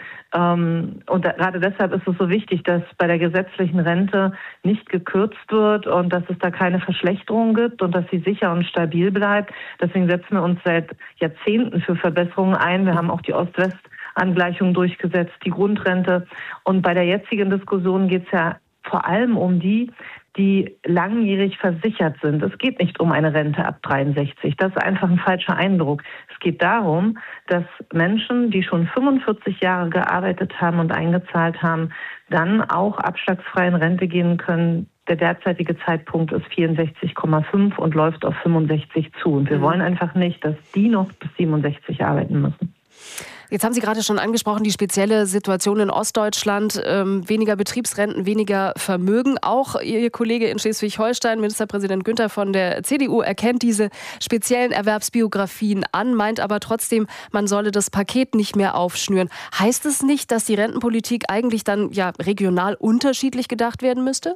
und gerade deshalb ist es so wichtig, dass bei der gesetzlichen Rente nicht gekürzt wird und dass es da keine Verschlechterung gibt und dass sie sicher und stabil bleibt. Deswegen setzen wir uns seit Jahrzehnten für Verbesserungen ein. Wir haben auch die Ost-West-Angleichung durchgesetzt, die Grundrente. Und bei der jetzigen Diskussion geht es ja vor allem um die, die langjährig versichert sind. Es geht nicht um eine Rente ab dreiundsechzig. Das ist einfach ein falscher Eindruck. Es geht darum, dass Menschen, die schon fünfundvierzig Jahre gearbeitet haben und eingezahlt haben, dann auch abschlagsfrei in Rente gehen können. Der derzeitige Zeitpunkt ist vierundsechzig Komma fünf und läuft auf fünfundsechzig zu. Und wir wollen einfach nicht, dass die noch bis siebenundsechzig arbeiten müssen. Jetzt haben Sie gerade schon angesprochen, die spezielle Situation in Ostdeutschland, ähm, weniger Betriebsrenten, weniger Vermögen. Auch Ihr Kollege in Schleswig-Holstein, Ministerpräsident Günther von der C D U, erkennt diese speziellen Erwerbsbiografien an, meint aber trotzdem, man solle das Paket nicht mehr aufschnüren. Heißt es nicht, dass die Rentenpolitik eigentlich dann ja regional unterschiedlich gedacht werden müsste?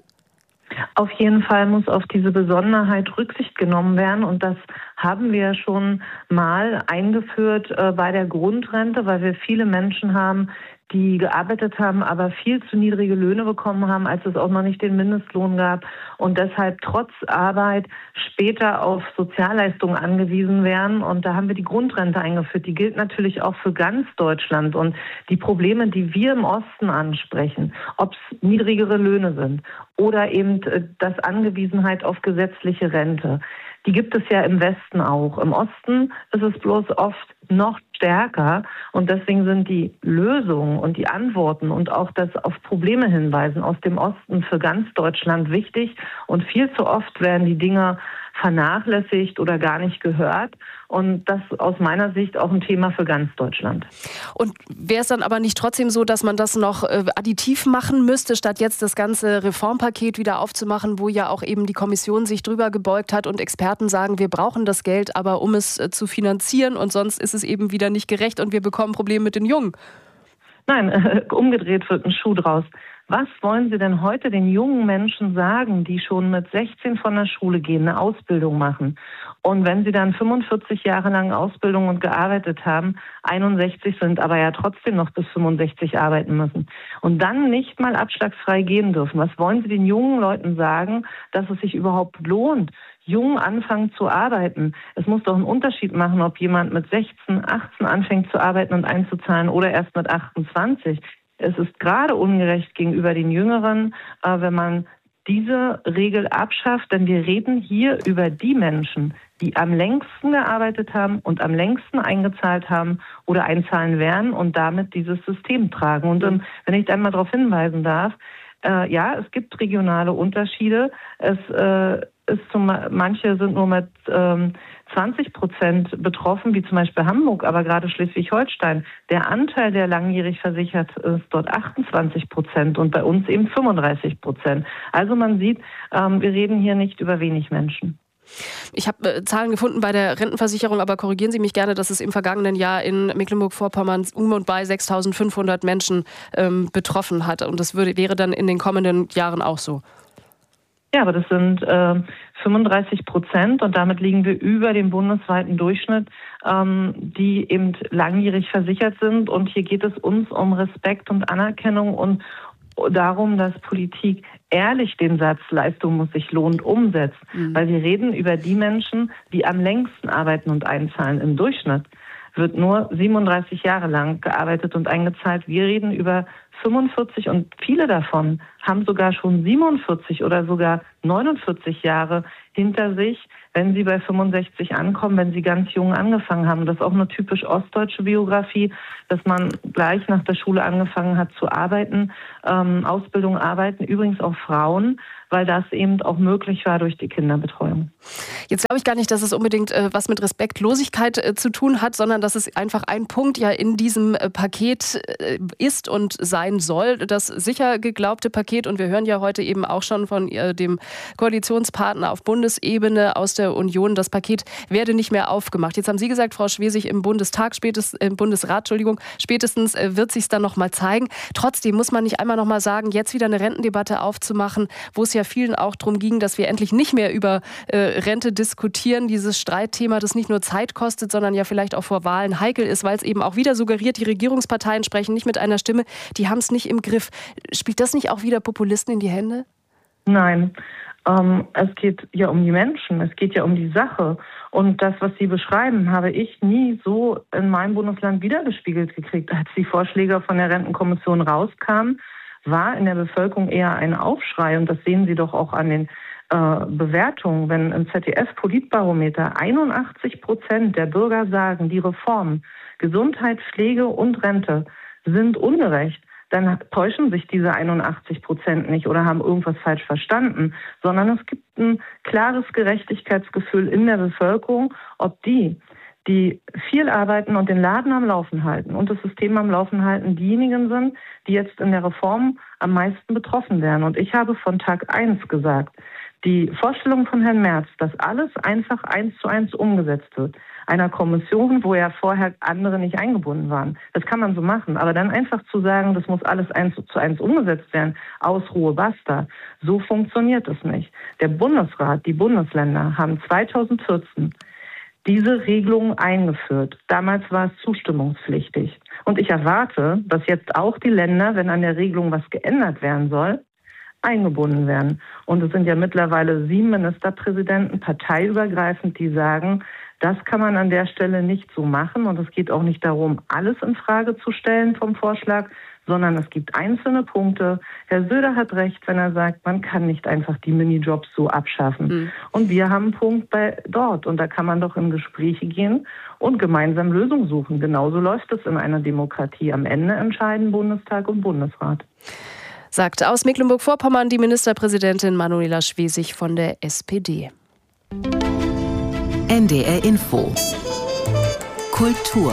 Auf jeden Fall muss auf diese Besonderheit Rücksicht genommen werden und das haben wir schon mal eingeführt äh, bei der Grundrente, weil wir viele Menschen haben, die gearbeitet haben, aber viel zu niedrige Löhne bekommen haben, als es auch noch nicht den Mindestlohn gab und deshalb trotz Arbeit später auf Sozialleistungen angewiesen werden. Und da haben wir die Grundrente eingeführt. Die gilt natürlich auch für ganz Deutschland. Und die Probleme, die wir im Osten ansprechen, ob es niedrigere Löhne sind oder eben das Angewiesenheit auf gesetzliche Rente, die gibt es ja im Westen auch. Im Osten ist es bloß oft noch stärker und deswegen sind die Lösungen und die Antworten und auch das auf Probleme hinweisen aus dem Osten für ganz Deutschland wichtig und viel zu oft werden die Dinge vernachlässigt oder gar nicht gehört und das aus meiner Sicht auch ein Thema für ganz Deutschland. Und wäre es dann aber nicht trotzdem so, dass man das noch äh, additiv machen müsste, statt jetzt das ganze Reformpaket wieder aufzumachen, wo ja auch eben die Kommission sich drüber gebeugt hat und Experten sagen, wir brauchen das Geld, aber um es äh, zu finanzieren und sonst ist es eben wieder nicht gerecht und wir bekommen Probleme mit den Jungen. Nein, äh, umgedreht wird ein Schuh draus. Was wollen Sie denn heute den jungen Menschen sagen, die schon mit sechzehn von der Schule gehen, eine Ausbildung machen? Und wenn sie dann fünfundvierzig Jahre lang Ausbildung und gearbeitet haben, einundsechzig sind, aber ja trotzdem noch bis fünfundsechzig arbeiten müssen und dann nicht mal abschlagsfrei gehen dürfen. Was wollen Sie den jungen Leuten sagen, dass es sich überhaupt lohnt, jung anfangen zu arbeiten? Es muss doch einen Unterschied machen, ob jemand mit sechzehn, achtzehn anfängt zu arbeiten und einzuzahlen oder erst mit achtundzwanzig. Es ist gerade ungerecht gegenüber den Jüngeren, äh, wenn man diese Regel abschafft, denn wir reden hier über die Menschen, die am längsten gearbeitet haben und am längsten eingezahlt haben oder einzahlen werden und damit dieses System tragen. Und ähm, wenn ich einmal darauf hinweisen darf, äh, ja, es gibt regionale Unterschiede. Es äh, ist zum, manche sind nur mit ähm, zwanzig Prozent betroffen, wie zum Beispiel Hamburg, aber gerade Schleswig-Holstein. Der Anteil der langjährig versichert ist dort achtundzwanzig Prozent und bei uns eben fünfunddreißig Prozent. Also man sieht, ähm, wir reden hier nicht über wenig Menschen. Ich habe äh, Zahlen gefunden bei der Rentenversicherung, aber korrigieren Sie mich gerne, dass es im vergangenen Jahr in Mecklenburg-Vorpommern um und bei sechstausendfünfhundert Menschen ähm, betroffen hat. Und das würde, wäre dann in den kommenden Jahren auch so. Ja, aber das sind äh, fünfunddreißig Prozent und damit liegen wir über dem bundesweiten Durchschnitt, ähm, die eben langjährig versichert sind. Und hier geht es uns um Respekt und Anerkennung und darum, dass Politik ehrlich den Satz Leistung muss sich lohnen umsetzt. Mhm. Weil wir reden über die Menschen, die am längsten arbeiten und einzahlen. Im Durchschnitt wird nur siebenunddreißig Jahre lang gearbeitet und eingezahlt. Wir reden über fünfundvierzig und viele davon haben sogar schon siebenundvierzig oder sogar neunundvierzig Jahre hinter sich, wenn sie bei fünfundsechzig ankommen, wenn sie ganz jung angefangen haben. Das ist auch eine typisch ostdeutsche Biografie, dass man gleich nach der Schule angefangen hat zu arbeiten, ähm, Ausbildung arbeiten, übrigens auch Frauen, weil das eben auch möglich war durch die Kinderbetreuung. Jetzt glaube ich gar nicht, dass es unbedingt äh, was mit Respektlosigkeit äh, zu tun hat, sondern dass es einfach ein Punkt ja in diesem äh, Paket äh, ist und sein soll, das sicher geglaubte Paket. Und wir hören ja heute eben auch schon von äh, dem Koalitionspartner auf Bundesebene aus der Union, das Paket werde nicht mehr aufgemacht. Jetzt haben Sie gesagt, Frau Schwesig, im Bundestag, spätestens, im Bundesrat, Entschuldigung, spätestens äh, wird sich es dann noch mal zeigen. Trotzdem muss man nicht einmal noch mal sagen, jetzt wieder eine Rentendebatte aufzumachen, wo es ja vielen auch darum ging, dass wir endlich nicht mehr über äh, Rente diskutieren. Dieses Streitthema, das nicht nur Zeit kostet, sondern ja vielleicht auch vor Wahlen heikel ist, weil es eben auch wieder suggeriert, die Regierungsparteien sprechen nicht mit einer Stimme, die haben es nicht im Griff. Spielt das nicht auch wieder Populisten in die Hände? Nein, ähm, es geht ja um die Menschen, es geht ja um die Sache. Und das, was Sie beschreiben, habe ich nie so in meinem Bundesland wiedergespiegelt gekriegt. Als die Vorschläge von der Rentenkommission rauskamen, war in der Bevölkerung eher ein Aufschrei. Und das sehen Sie doch auch an den äh, Bewertungen. Wenn im Z D F-Politbarometer einundachtzig Prozent der Bürger sagen, die Reformen Gesundheit, Pflege und Rente sind ungerecht, dann täuschen sich diese einundachtzig Prozent nicht oder haben irgendwas falsch verstanden, sondern es gibt ein klares Gerechtigkeitsgefühl in der Bevölkerung, ob die, die viel arbeiten und den Laden am Laufen halten und das System am Laufen halten, diejenigen sind, die jetzt in der Reform am meisten betroffen werden. Und ich habe von Tag eins gesagt, die Vorstellung von Herrn Merz, dass alles einfach eins zu eins umgesetzt wird, einer Kommission, wo ja vorher andere nicht eingebunden waren. Das kann man so machen, aber dann einfach zu sagen, das muss alles eins zu eins umgesetzt werden, Ausruhe, basta, so funktioniert es nicht. Der Bundesrat, die Bundesländer haben zweitausendvierzehn diese Regelung eingeführt. Damals war es zustimmungspflichtig. Und ich erwarte, dass jetzt auch die Länder, wenn an der Regelung was geändert werden soll, eingebunden werden. Und es sind ja mittlerweile sieben Ministerpräsidenten parteiübergreifend, die sagen, das kann man an der Stelle nicht so machen. Und es geht auch nicht darum, alles in Frage zu stellen vom Vorschlag, sondern es gibt einzelne Punkte. Herr Söder hat recht, wenn er sagt, man kann nicht einfach die Minijobs so abschaffen. Mhm. Und wir haben einen Punkt bei dort. Und da kann man doch in Gespräche gehen und gemeinsam Lösungen suchen. Genauso läuft es in einer Demokratie. Am Ende entscheiden Bundestag und Bundesrat. Sagt aus Mecklenburg-Vorpommern die Ministerpräsidentin Manuela Schwesig von der S P D. N D R Info. Kultur.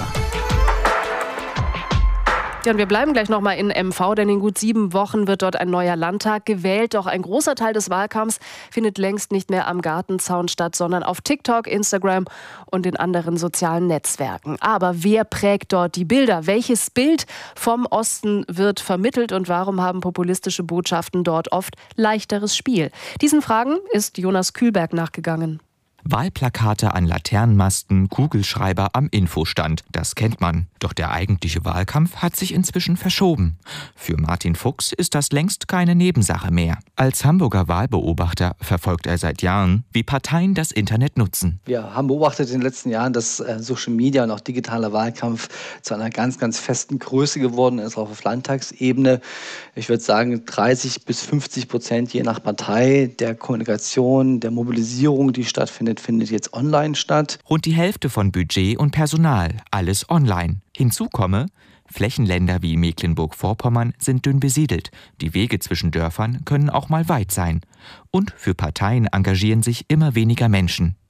Ja, und wir bleiben gleich noch mal in M V, denn in gut sieben Wochen wird dort ein neuer Landtag gewählt. Doch ein großer Teil des Wahlkampfs findet längst nicht mehr am Gartenzaun statt, sondern auf TikTok, Instagram und in anderen sozialen Netzwerken. Aber wer prägt dort die Bilder? Welches Bild vom Osten wird vermittelt und warum haben populistische Botschaften dort oft leichteres Spiel? Diesen Fragen ist Jonas Kühlberg nachgegangen. Wahlplakate an Laternenmasten, Kugelschreiber am Infostand, das kennt man. Doch der eigentliche Wahlkampf hat sich inzwischen verschoben. Für Martin Fuchs ist das längst keine Nebensache mehr. Als Hamburger Wahlbeobachter verfolgt er seit Jahren, wie Parteien das Internet nutzen. Wir haben beobachtet in den letzten Jahren, dass äh, Social Media und auch digitaler Wahlkampf zu einer ganz, ganz festen Größe geworden ist, auch auf Landtagsebene. Ich würde sagen, dreißig bis fünfzig Prozent je nach Partei der Kommunikation, der Mobilisierung, die stattfindet, findet jetzt online statt. Rund die Hälfte von Budget und Personal, alles online. Hinzu komme, Flächenländer wie Mecklenburg-Vorpommern sind dünn besiedelt. Die Wege zwischen Dörfern können auch mal weit sein. Und für Parteien engagieren sich immer weniger Menschen.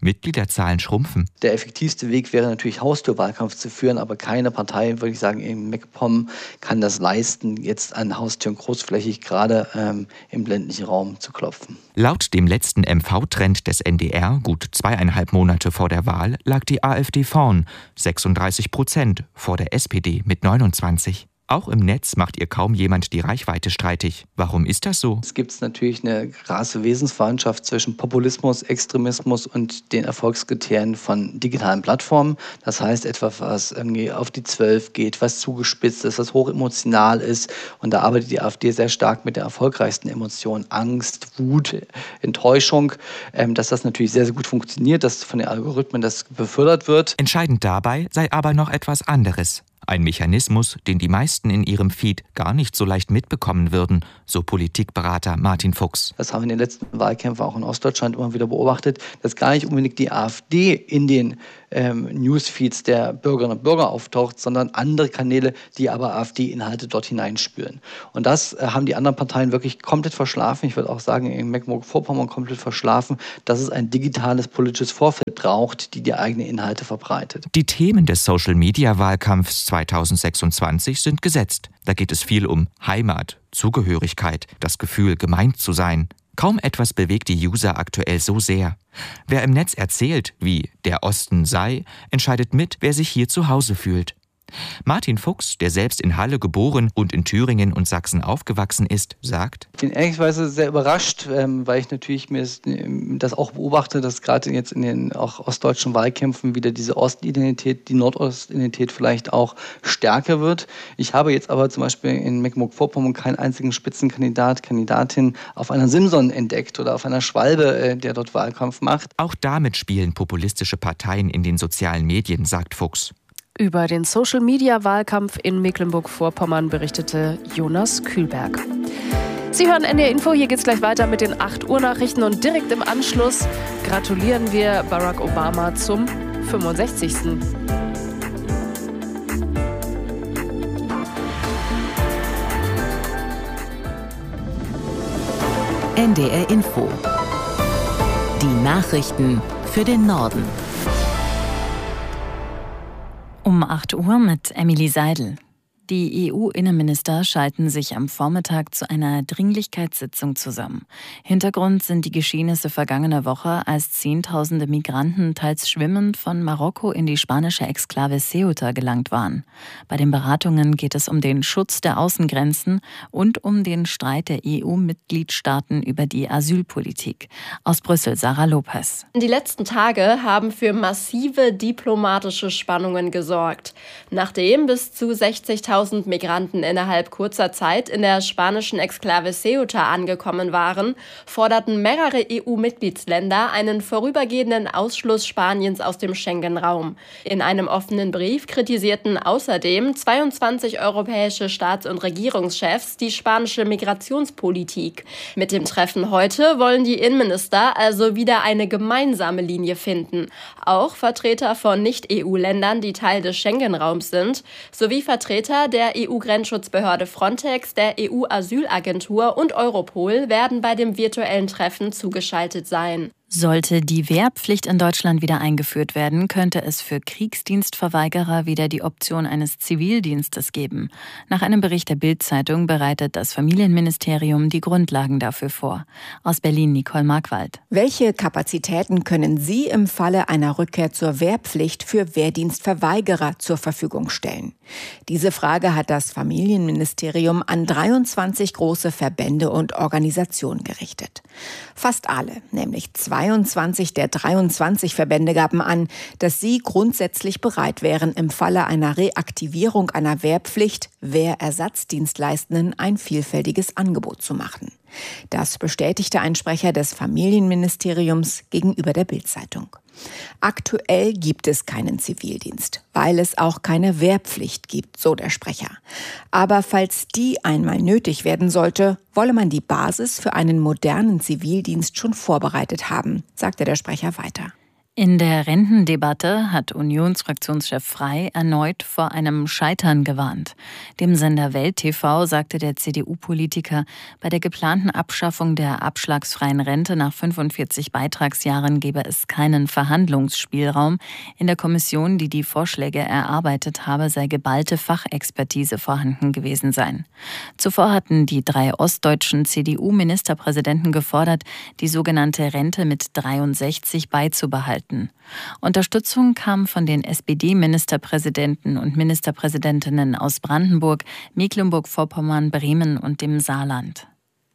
Mitgliederzahlen schrumpfen. Der effektivste Weg wäre natürlich, Haustürwahlkampf zu führen, aber keine Partei, würde ich sagen, in MacPom kann das leisten, jetzt an Haustüren großflächig gerade ähm, im ländlichen Raum zu klopfen. Laut dem letzten M V-Trend des N D R, gut zweieinhalb Monate vor der Wahl, lag die AfD vorn, sechsunddreißig Prozent, vor der S P D mit neunundzwanzig. Auch im Netz macht ihr kaum jemand die Reichweite streitig. Warum ist das so? Es gibt natürlich eine krasse Wesensverwandtschaft zwischen Populismus, Extremismus und den Erfolgskriterien von digitalen Plattformen. Das heißt, etwas, was irgendwie auf die Zwölf geht, was zugespitzt ist, was hochemotional ist. Und da arbeitet die AfD sehr stark mit der erfolgreichsten Emotion, Angst, Wut, Enttäuschung. Ähm, dass das natürlich sehr, sehr gut funktioniert, dass von den Algorithmen das befördert wird. Entscheidend dabei sei aber noch etwas anderes. Ein Mechanismus, den die meisten in ihrem Feed gar nicht so leicht mitbekommen würden, so Politikberater Martin Fuchs. Das haben wir in den letzten Wahlkämpfen auch in Ostdeutschland immer wieder beobachtet, dass gar nicht unbedingt die AfD in den ähm, Newsfeeds der Bürgerinnen und Bürger auftaucht, sondern andere Kanäle, die aber AfD-Inhalte dort hineinspülen. Und das äh, haben die anderen Parteien wirklich komplett verschlafen. Ich würde auch sagen, in Mecklenburg-Vorpommern komplett verschlafen, dass es ein digitales politisches Vorfeld braucht, die die eigenen Inhalte verbreitet. Die Themen des Social-Media-Wahlkampfs zweitausendsechsundzwanzig sind gesetzt. Da geht es viel um Heimat, Zugehörigkeit, das Gefühl, gemeint zu sein. Kaum etwas bewegt die User aktuell so sehr. Wer im Netz erzählt, wie der Osten sei, entscheidet mit, wer sich hier zu Hause fühlt. Martin Fuchs, der selbst in Halle geboren und in Thüringen und Sachsen aufgewachsen ist, sagt: Ich bin ehrlicherweise sehr überrascht, ähm, weil ich natürlich mir das, das auch beobachte, dass gerade jetzt in den auch ostdeutschen Wahlkämpfen wieder diese Ostidentität, die Nordostidentität vielleicht auch stärker wird. Ich habe jetzt aber zum Beispiel in Mecklenburg-Vorpommern keinen einzigen Spitzenkandidat, Kandidatin auf einer Simson entdeckt oder auf einer Schwalbe, äh, der dort Wahlkampf macht. Auch damit spielen populistische Parteien in den sozialen Medien, sagt Fuchs. Über den Social-Media-Wahlkampf in Mecklenburg-Vorpommern berichtete Jonas Kühlberg. Sie hören N D R Info, hier geht's gleich weiter mit den acht Uhr Nachrichten und direkt im Anschluss gratulieren wir Barack Obama zum fünfundsechzigsten N D R Info. Die Nachrichten für den Norden. Um acht Uhr mit Emily Seidel. Die E U-Innenminister schalten sich am Vormittag zu einer Dringlichkeitssitzung zusammen. Hintergrund sind die Geschehnisse vergangener Woche, als Zehntausende Migranten teils schwimmend von Marokko in die spanische Exklave Ceuta gelangt waren. Bei den Beratungen geht es um den Schutz der Außengrenzen und um den Streit der E U-Mitgliedstaaten über die Asylpolitik. Aus Brüssel, Sarah Lopez. Die letzten Tage haben für massive diplomatische Spannungen gesorgt. Nachdem bis zu sechzigtausend Migranten innerhalb kurzer Zeit in der spanischen Exklave Ceuta angekommen waren, forderten mehrere E U-Mitgliedsländer einen vorübergehenden Ausschluss Spaniens aus dem Schengen-Raum. In einem offenen Brief kritisierten außerdem zweiundzwanzig europäische Staats- und Regierungschefs die spanische Migrationspolitik. Mit dem Treffen heute wollen die Innenminister also wieder eine gemeinsame Linie finden. Auch Vertreter von Nicht-E U-Ländern, die Teil des Schengen-Raums sind, sowie Vertreter der E U-Grenzschutzbehörde Frontex, der E U-Asylagentur und Europol werden bei dem virtuellen Treffen zugeschaltet sein. Sollte die Wehrpflicht in Deutschland wieder eingeführt werden, könnte es für Kriegsdienstverweigerer wieder die Option eines Zivildienstes geben. Nach einem Bericht der Bild-Zeitung bereitet das Familienministerium die Grundlagen dafür vor. Aus Berlin Nicole Markwald. Welche Kapazitäten können Sie im Falle einer Rückkehr zur Wehrpflicht für Wehrdienstverweigerer zur Verfügung stellen? Diese Frage hat das Familienministerium an dreiundzwanzig große Verbände und Organisationen gerichtet. Fast alle, nämlich zweiundzwanzig der dreiundzwanzig Verbände, gaben an, dass sie grundsätzlich bereit wären, im Falle einer Reaktivierung einer Wehrpflicht Wehrersatzdienstleistenden ein vielfältiges Angebot zu machen. Das bestätigte ein Sprecher des Familienministeriums gegenüber der Bild-Zeitung. Aktuell gibt es keinen Zivildienst, weil es auch keine Wehrpflicht gibt, so der Sprecher. Aber falls die einmal nötig werden sollte, wolle man die Basis für einen modernen Zivildienst schon vorbereitet haben, sagte der Sprecher weiter. In der Rentendebatte hat Unionsfraktionschef Frey erneut vor einem Scheitern gewarnt. Dem Sender Welt T V sagte der C D U-Politiker, bei der geplanten Abschaffung der abschlagsfreien Rente nach fünfundvierzig Beitragsjahren gebe es keinen Verhandlungsspielraum. In der Kommission, die die Vorschläge erarbeitet habe, sei geballte Fachexpertise vorhanden gewesen sein. Zuvor hatten die drei ostdeutschen C D U-Ministerpräsidenten gefordert, die sogenannte Rente mit dreiundsechzig beizubehalten. Unterstützung kam von den S P D-Ministerpräsidenten und Ministerpräsidentinnen aus Brandenburg, Mecklenburg-Vorpommern, Bremen und dem Saarland.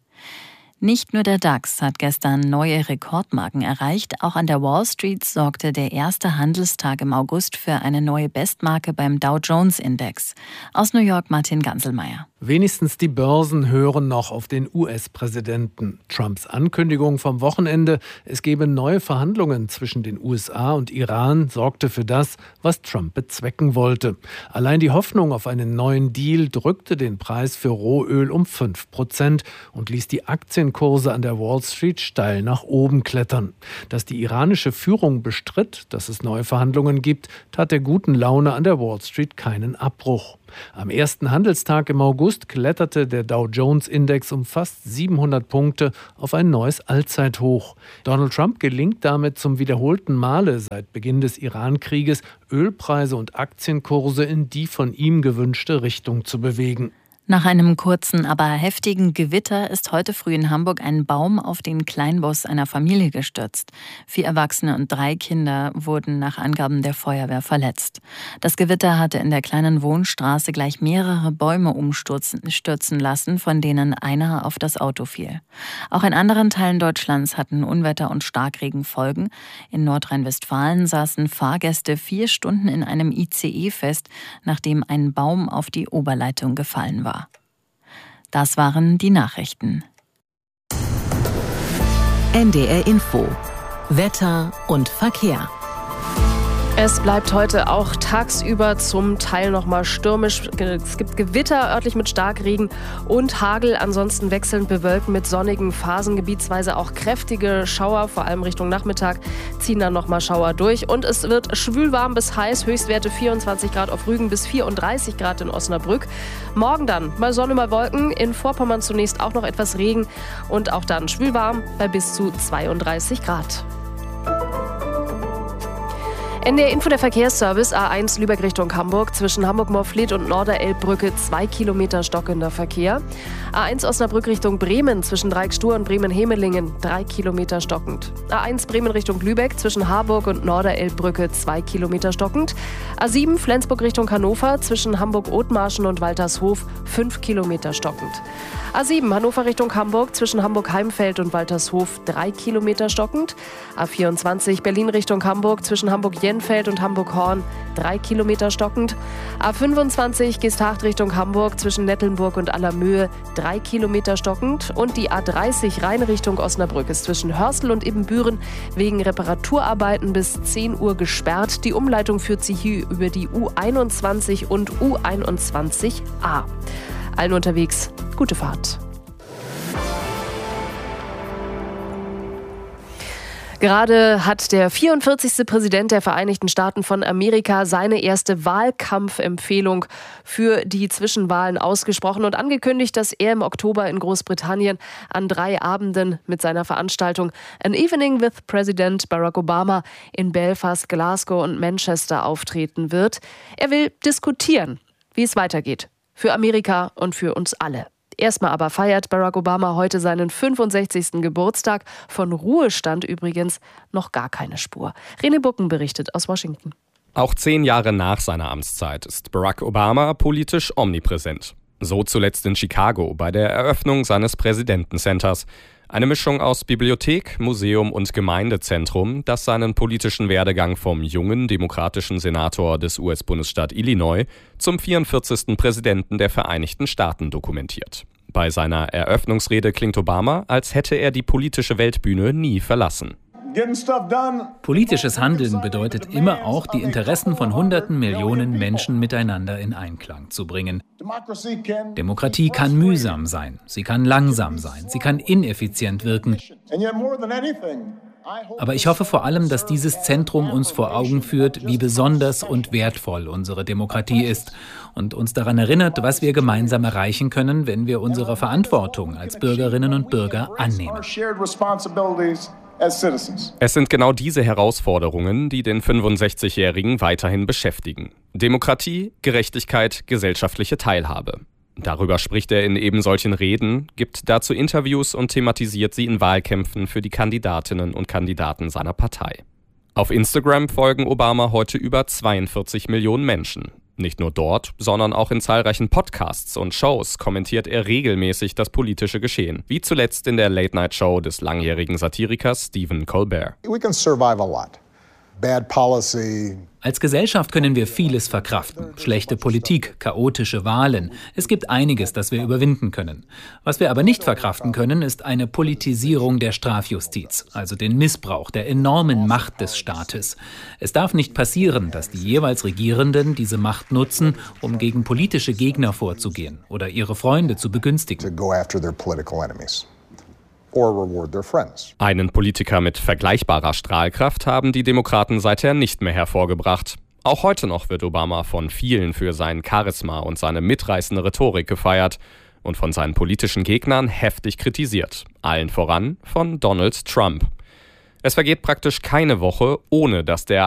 Nicht nur der DAX hat gestern neue Rekordmarken erreicht, auch an der Wall Street sorgte der erste Handelstag im August für eine neue Bestmarke beim Dow-Jones-Index. Aus New York Martin Ganselmeier. Wenigstens die Börsen hören noch auf den U S-Präsidenten. Trumps Ankündigung vom Wochenende, es gebe neue Verhandlungen zwischen den U S A und Iran, sorgte für das, was Trump bezwecken wollte. Allein die Hoffnung auf einen neuen Deal drückte den Preis für Rohöl um fünf Prozent und ließ die Aktienkurse an der Wall Street steil nach oben klettern. Dass die iranische Führung bestritt, dass es neue Verhandlungen gibt, tat der guten Laune an der Wall Street keinen Abbruch. Am ersten Handelstag im August kletterte der Dow-Jones-Index um fast siebenhundert Punkte auf ein neues Allzeithoch. Donald Trump gelingt damit zum wiederholten Male seit Beginn des Iran-Krieges, Ölpreise und Aktienkurse in die von ihm gewünschte Richtung zu bewegen. Nach einem kurzen, aber heftigen Gewitter ist heute früh in Hamburg ein Baum auf den Kleinbus einer Familie gestürzt. Vier Erwachsene und drei Kinder wurden nach Angaben der Feuerwehr verletzt. Das Gewitter hatte in der kleinen Wohnstraße gleich mehrere Bäume umstürzen lassen, von denen einer auf das Auto fiel. Auch in anderen Teilen Deutschlands hatten Unwetter und Starkregen Folgen. In Nordrhein-Westfalen saßen Fahrgäste vier Stunden in einem I C E fest, nachdem ein Baum auf die Oberleitung gefallen war. Das waren die Nachrichten. N D R Info. Wetter und Verkehr. Es bleibt heute auch tagsüber zum Teil noch mal stürmisch. Es gibt Gewitter, örtlich mit Starkregen und Hagel. Ansonsten wechselnd bewölkt mit sonnigen Phasen, gebietsweise auch kräftige Schauer. Vor allem Richtung Nachmittag ziehen dann noch mal Schauer durch. Und es wird schwülwarm bis heiß. Höchstwerte vierundzwanzig Grad auf Rügen bis vierunddreißig Grad in Osnabrück. Morgen dann mal Sonne, mal Wolken. In Vorpommern zunächst auch noch etwas Regen. Und auch dann schwülwarm bei bis zu zweiunddreißig Grad. N D R Info, der Verkehrsservice. A eins Lübeck Richtung Hamburg. Zwischen Hamburg-Morfleet und Norderelbbrücke zwei Kilometer stockender Verkehr. A eins Osnabrück Richtung Bremen. Zwischen Dreieckstur und Bremen-Hemelingen drei Kilometer stockend. A eins Bremen Richtung Lübeck. Zwischen Harburg und Norderelbbrücke zwei Kilometer stockend. A sieben Flensburg Richtung Hannover. Zwischen Hamburg-Othmarschen und Waltershof fünf Kilometer stockend. A sieben Hannover Richtung Hamburg. Zwischen Hamburg-Heimfeld und Waltershof drei Kilometer stockend. A vierundzwanzig Berlin Richtung Hamburg. Zwischen Hamburg-Jenfeld und Hamburg-Horn drei Kilometer stockend. A fünfundzwanzig Geesthacht Richtung Hamburg. Zwischen Nettelnburg und Allermöhe drei Kilometer stockend. Und die A dreißig Rhein Richtung Osnabrück ist zwischen Hörstel und Ibbenbüren wegen Reparaturarbeiten bis zehn Uhr gesperrt. Die Umleitung führt sie hier über die U einundzwanzig und U einundzwanzig A. Allen unterwegs gute Fahrt. Gerade hat der vierundvierzigste Präsident der Vereinigten Staaten von Amerika seine erste Wahlkampfempfehlung für die Zwischenwahlen ausgesprochen und angekündigt, dass er im Oktober in Großbritannien an drei Abenden mit seiner Veranstaltung An Evening with President Barack Obama in Belfast, Glasgow und Manchester auftreten wird. Er will diskutieren, wie es weitergeht. Für Amerika und für uns alle. Erstmal aber feiert Barack Obama heute seinen fünfundsechzigsten Geburtstag. Von Ruhestand übrigens noch gar keine Spur. René Bucken berichtet aus Washington. Auch zehn Jahre nach seiner Amtszeit ist Barack Obama politisch omnipräsent. So zuletzt in Chicago bei der Eröffnung seines Präsidentencenters. Eine Mischung aus Bibliothek, Museum und Gemeindezentrum, das seinen politischen Werdegang vom jungen demokratischen Senator des U S-Bundesstaat Illinois zum vierundvierzigsten Präsidenten der Vereinigten Staaten dokumentiert. Bei seiner Eröffnungsrede klingt Obama, als hätte er die politische Weltbühne nie verlassen. Politisches Handeln bedeutet immer auch, die Interessen von hunderten Millionen Menschen miteinander in Einklang zu bringen. Demokratie kann mühsam sein, sie kann langsam sein, sie kann ineffizient wirken. Aber ich hoffe vor allem, dass dieses Zentrum uns vor Augen führt, wie besonders und wertvoll unsere Demokratie ist und uns daran erinnert, was wir gemeinsam erreichen können, wenn wir unsere Verantwortung als Bürgerinnen und Bürger annehmen. Es sind genau diese Herausforderungen, die den fünfundsechzigjährigen weiterhin beschäftigen. Demokratie, Gerechtigkeit, gesellschaftliche Teilhabe. Darüber spricht er in eben solchen Reden, gibt dazu Interviews und thematisiert sie in Wahlkämpfen für die Kandidatinnen und Kandidaten seiner Partei. Auf Instagram folgen Obama heute über zweiundvierzig Millionen Menschen. Nicht nur dort, sondern auch in zahlreichen Podcasts und Shows kommentiert er regelmäßig das politische Geschehen, wie zuletzt in der Late-Night-Show des langjährigen Satirikers Stephen Colbert. We can survive a lot. Bad policy. Als Gesellschaft können wir vieles verkraften. Schlechte Politik, chaotische Wahlen. Es gibt einiges, das wir überwinden können. Was wir aber nicht verkraften können, ist eine Politisierung der Strafjustiz, also den Missbrauch der enormen Macht des Staates. Es darf nicht passieren, dass die jeweils Regierenden diese Macht nutzen, um gegen politische Gegner vorzugehen oder ihre Freunde zu begünstigen. Einen Politiker mit vergleichbarer Strahlkraft haben die Demokraten seither nicht mehr hervorgebracht. Auch heute noch wird Obama von vielen für sein Charisma und seine mitreißende Rhetorik gefeiert und von seinen politischen Gegnern heftig kritisiert, allen voran von Donald Trump. Es vergeht praktisch keine Woche, ohne dass der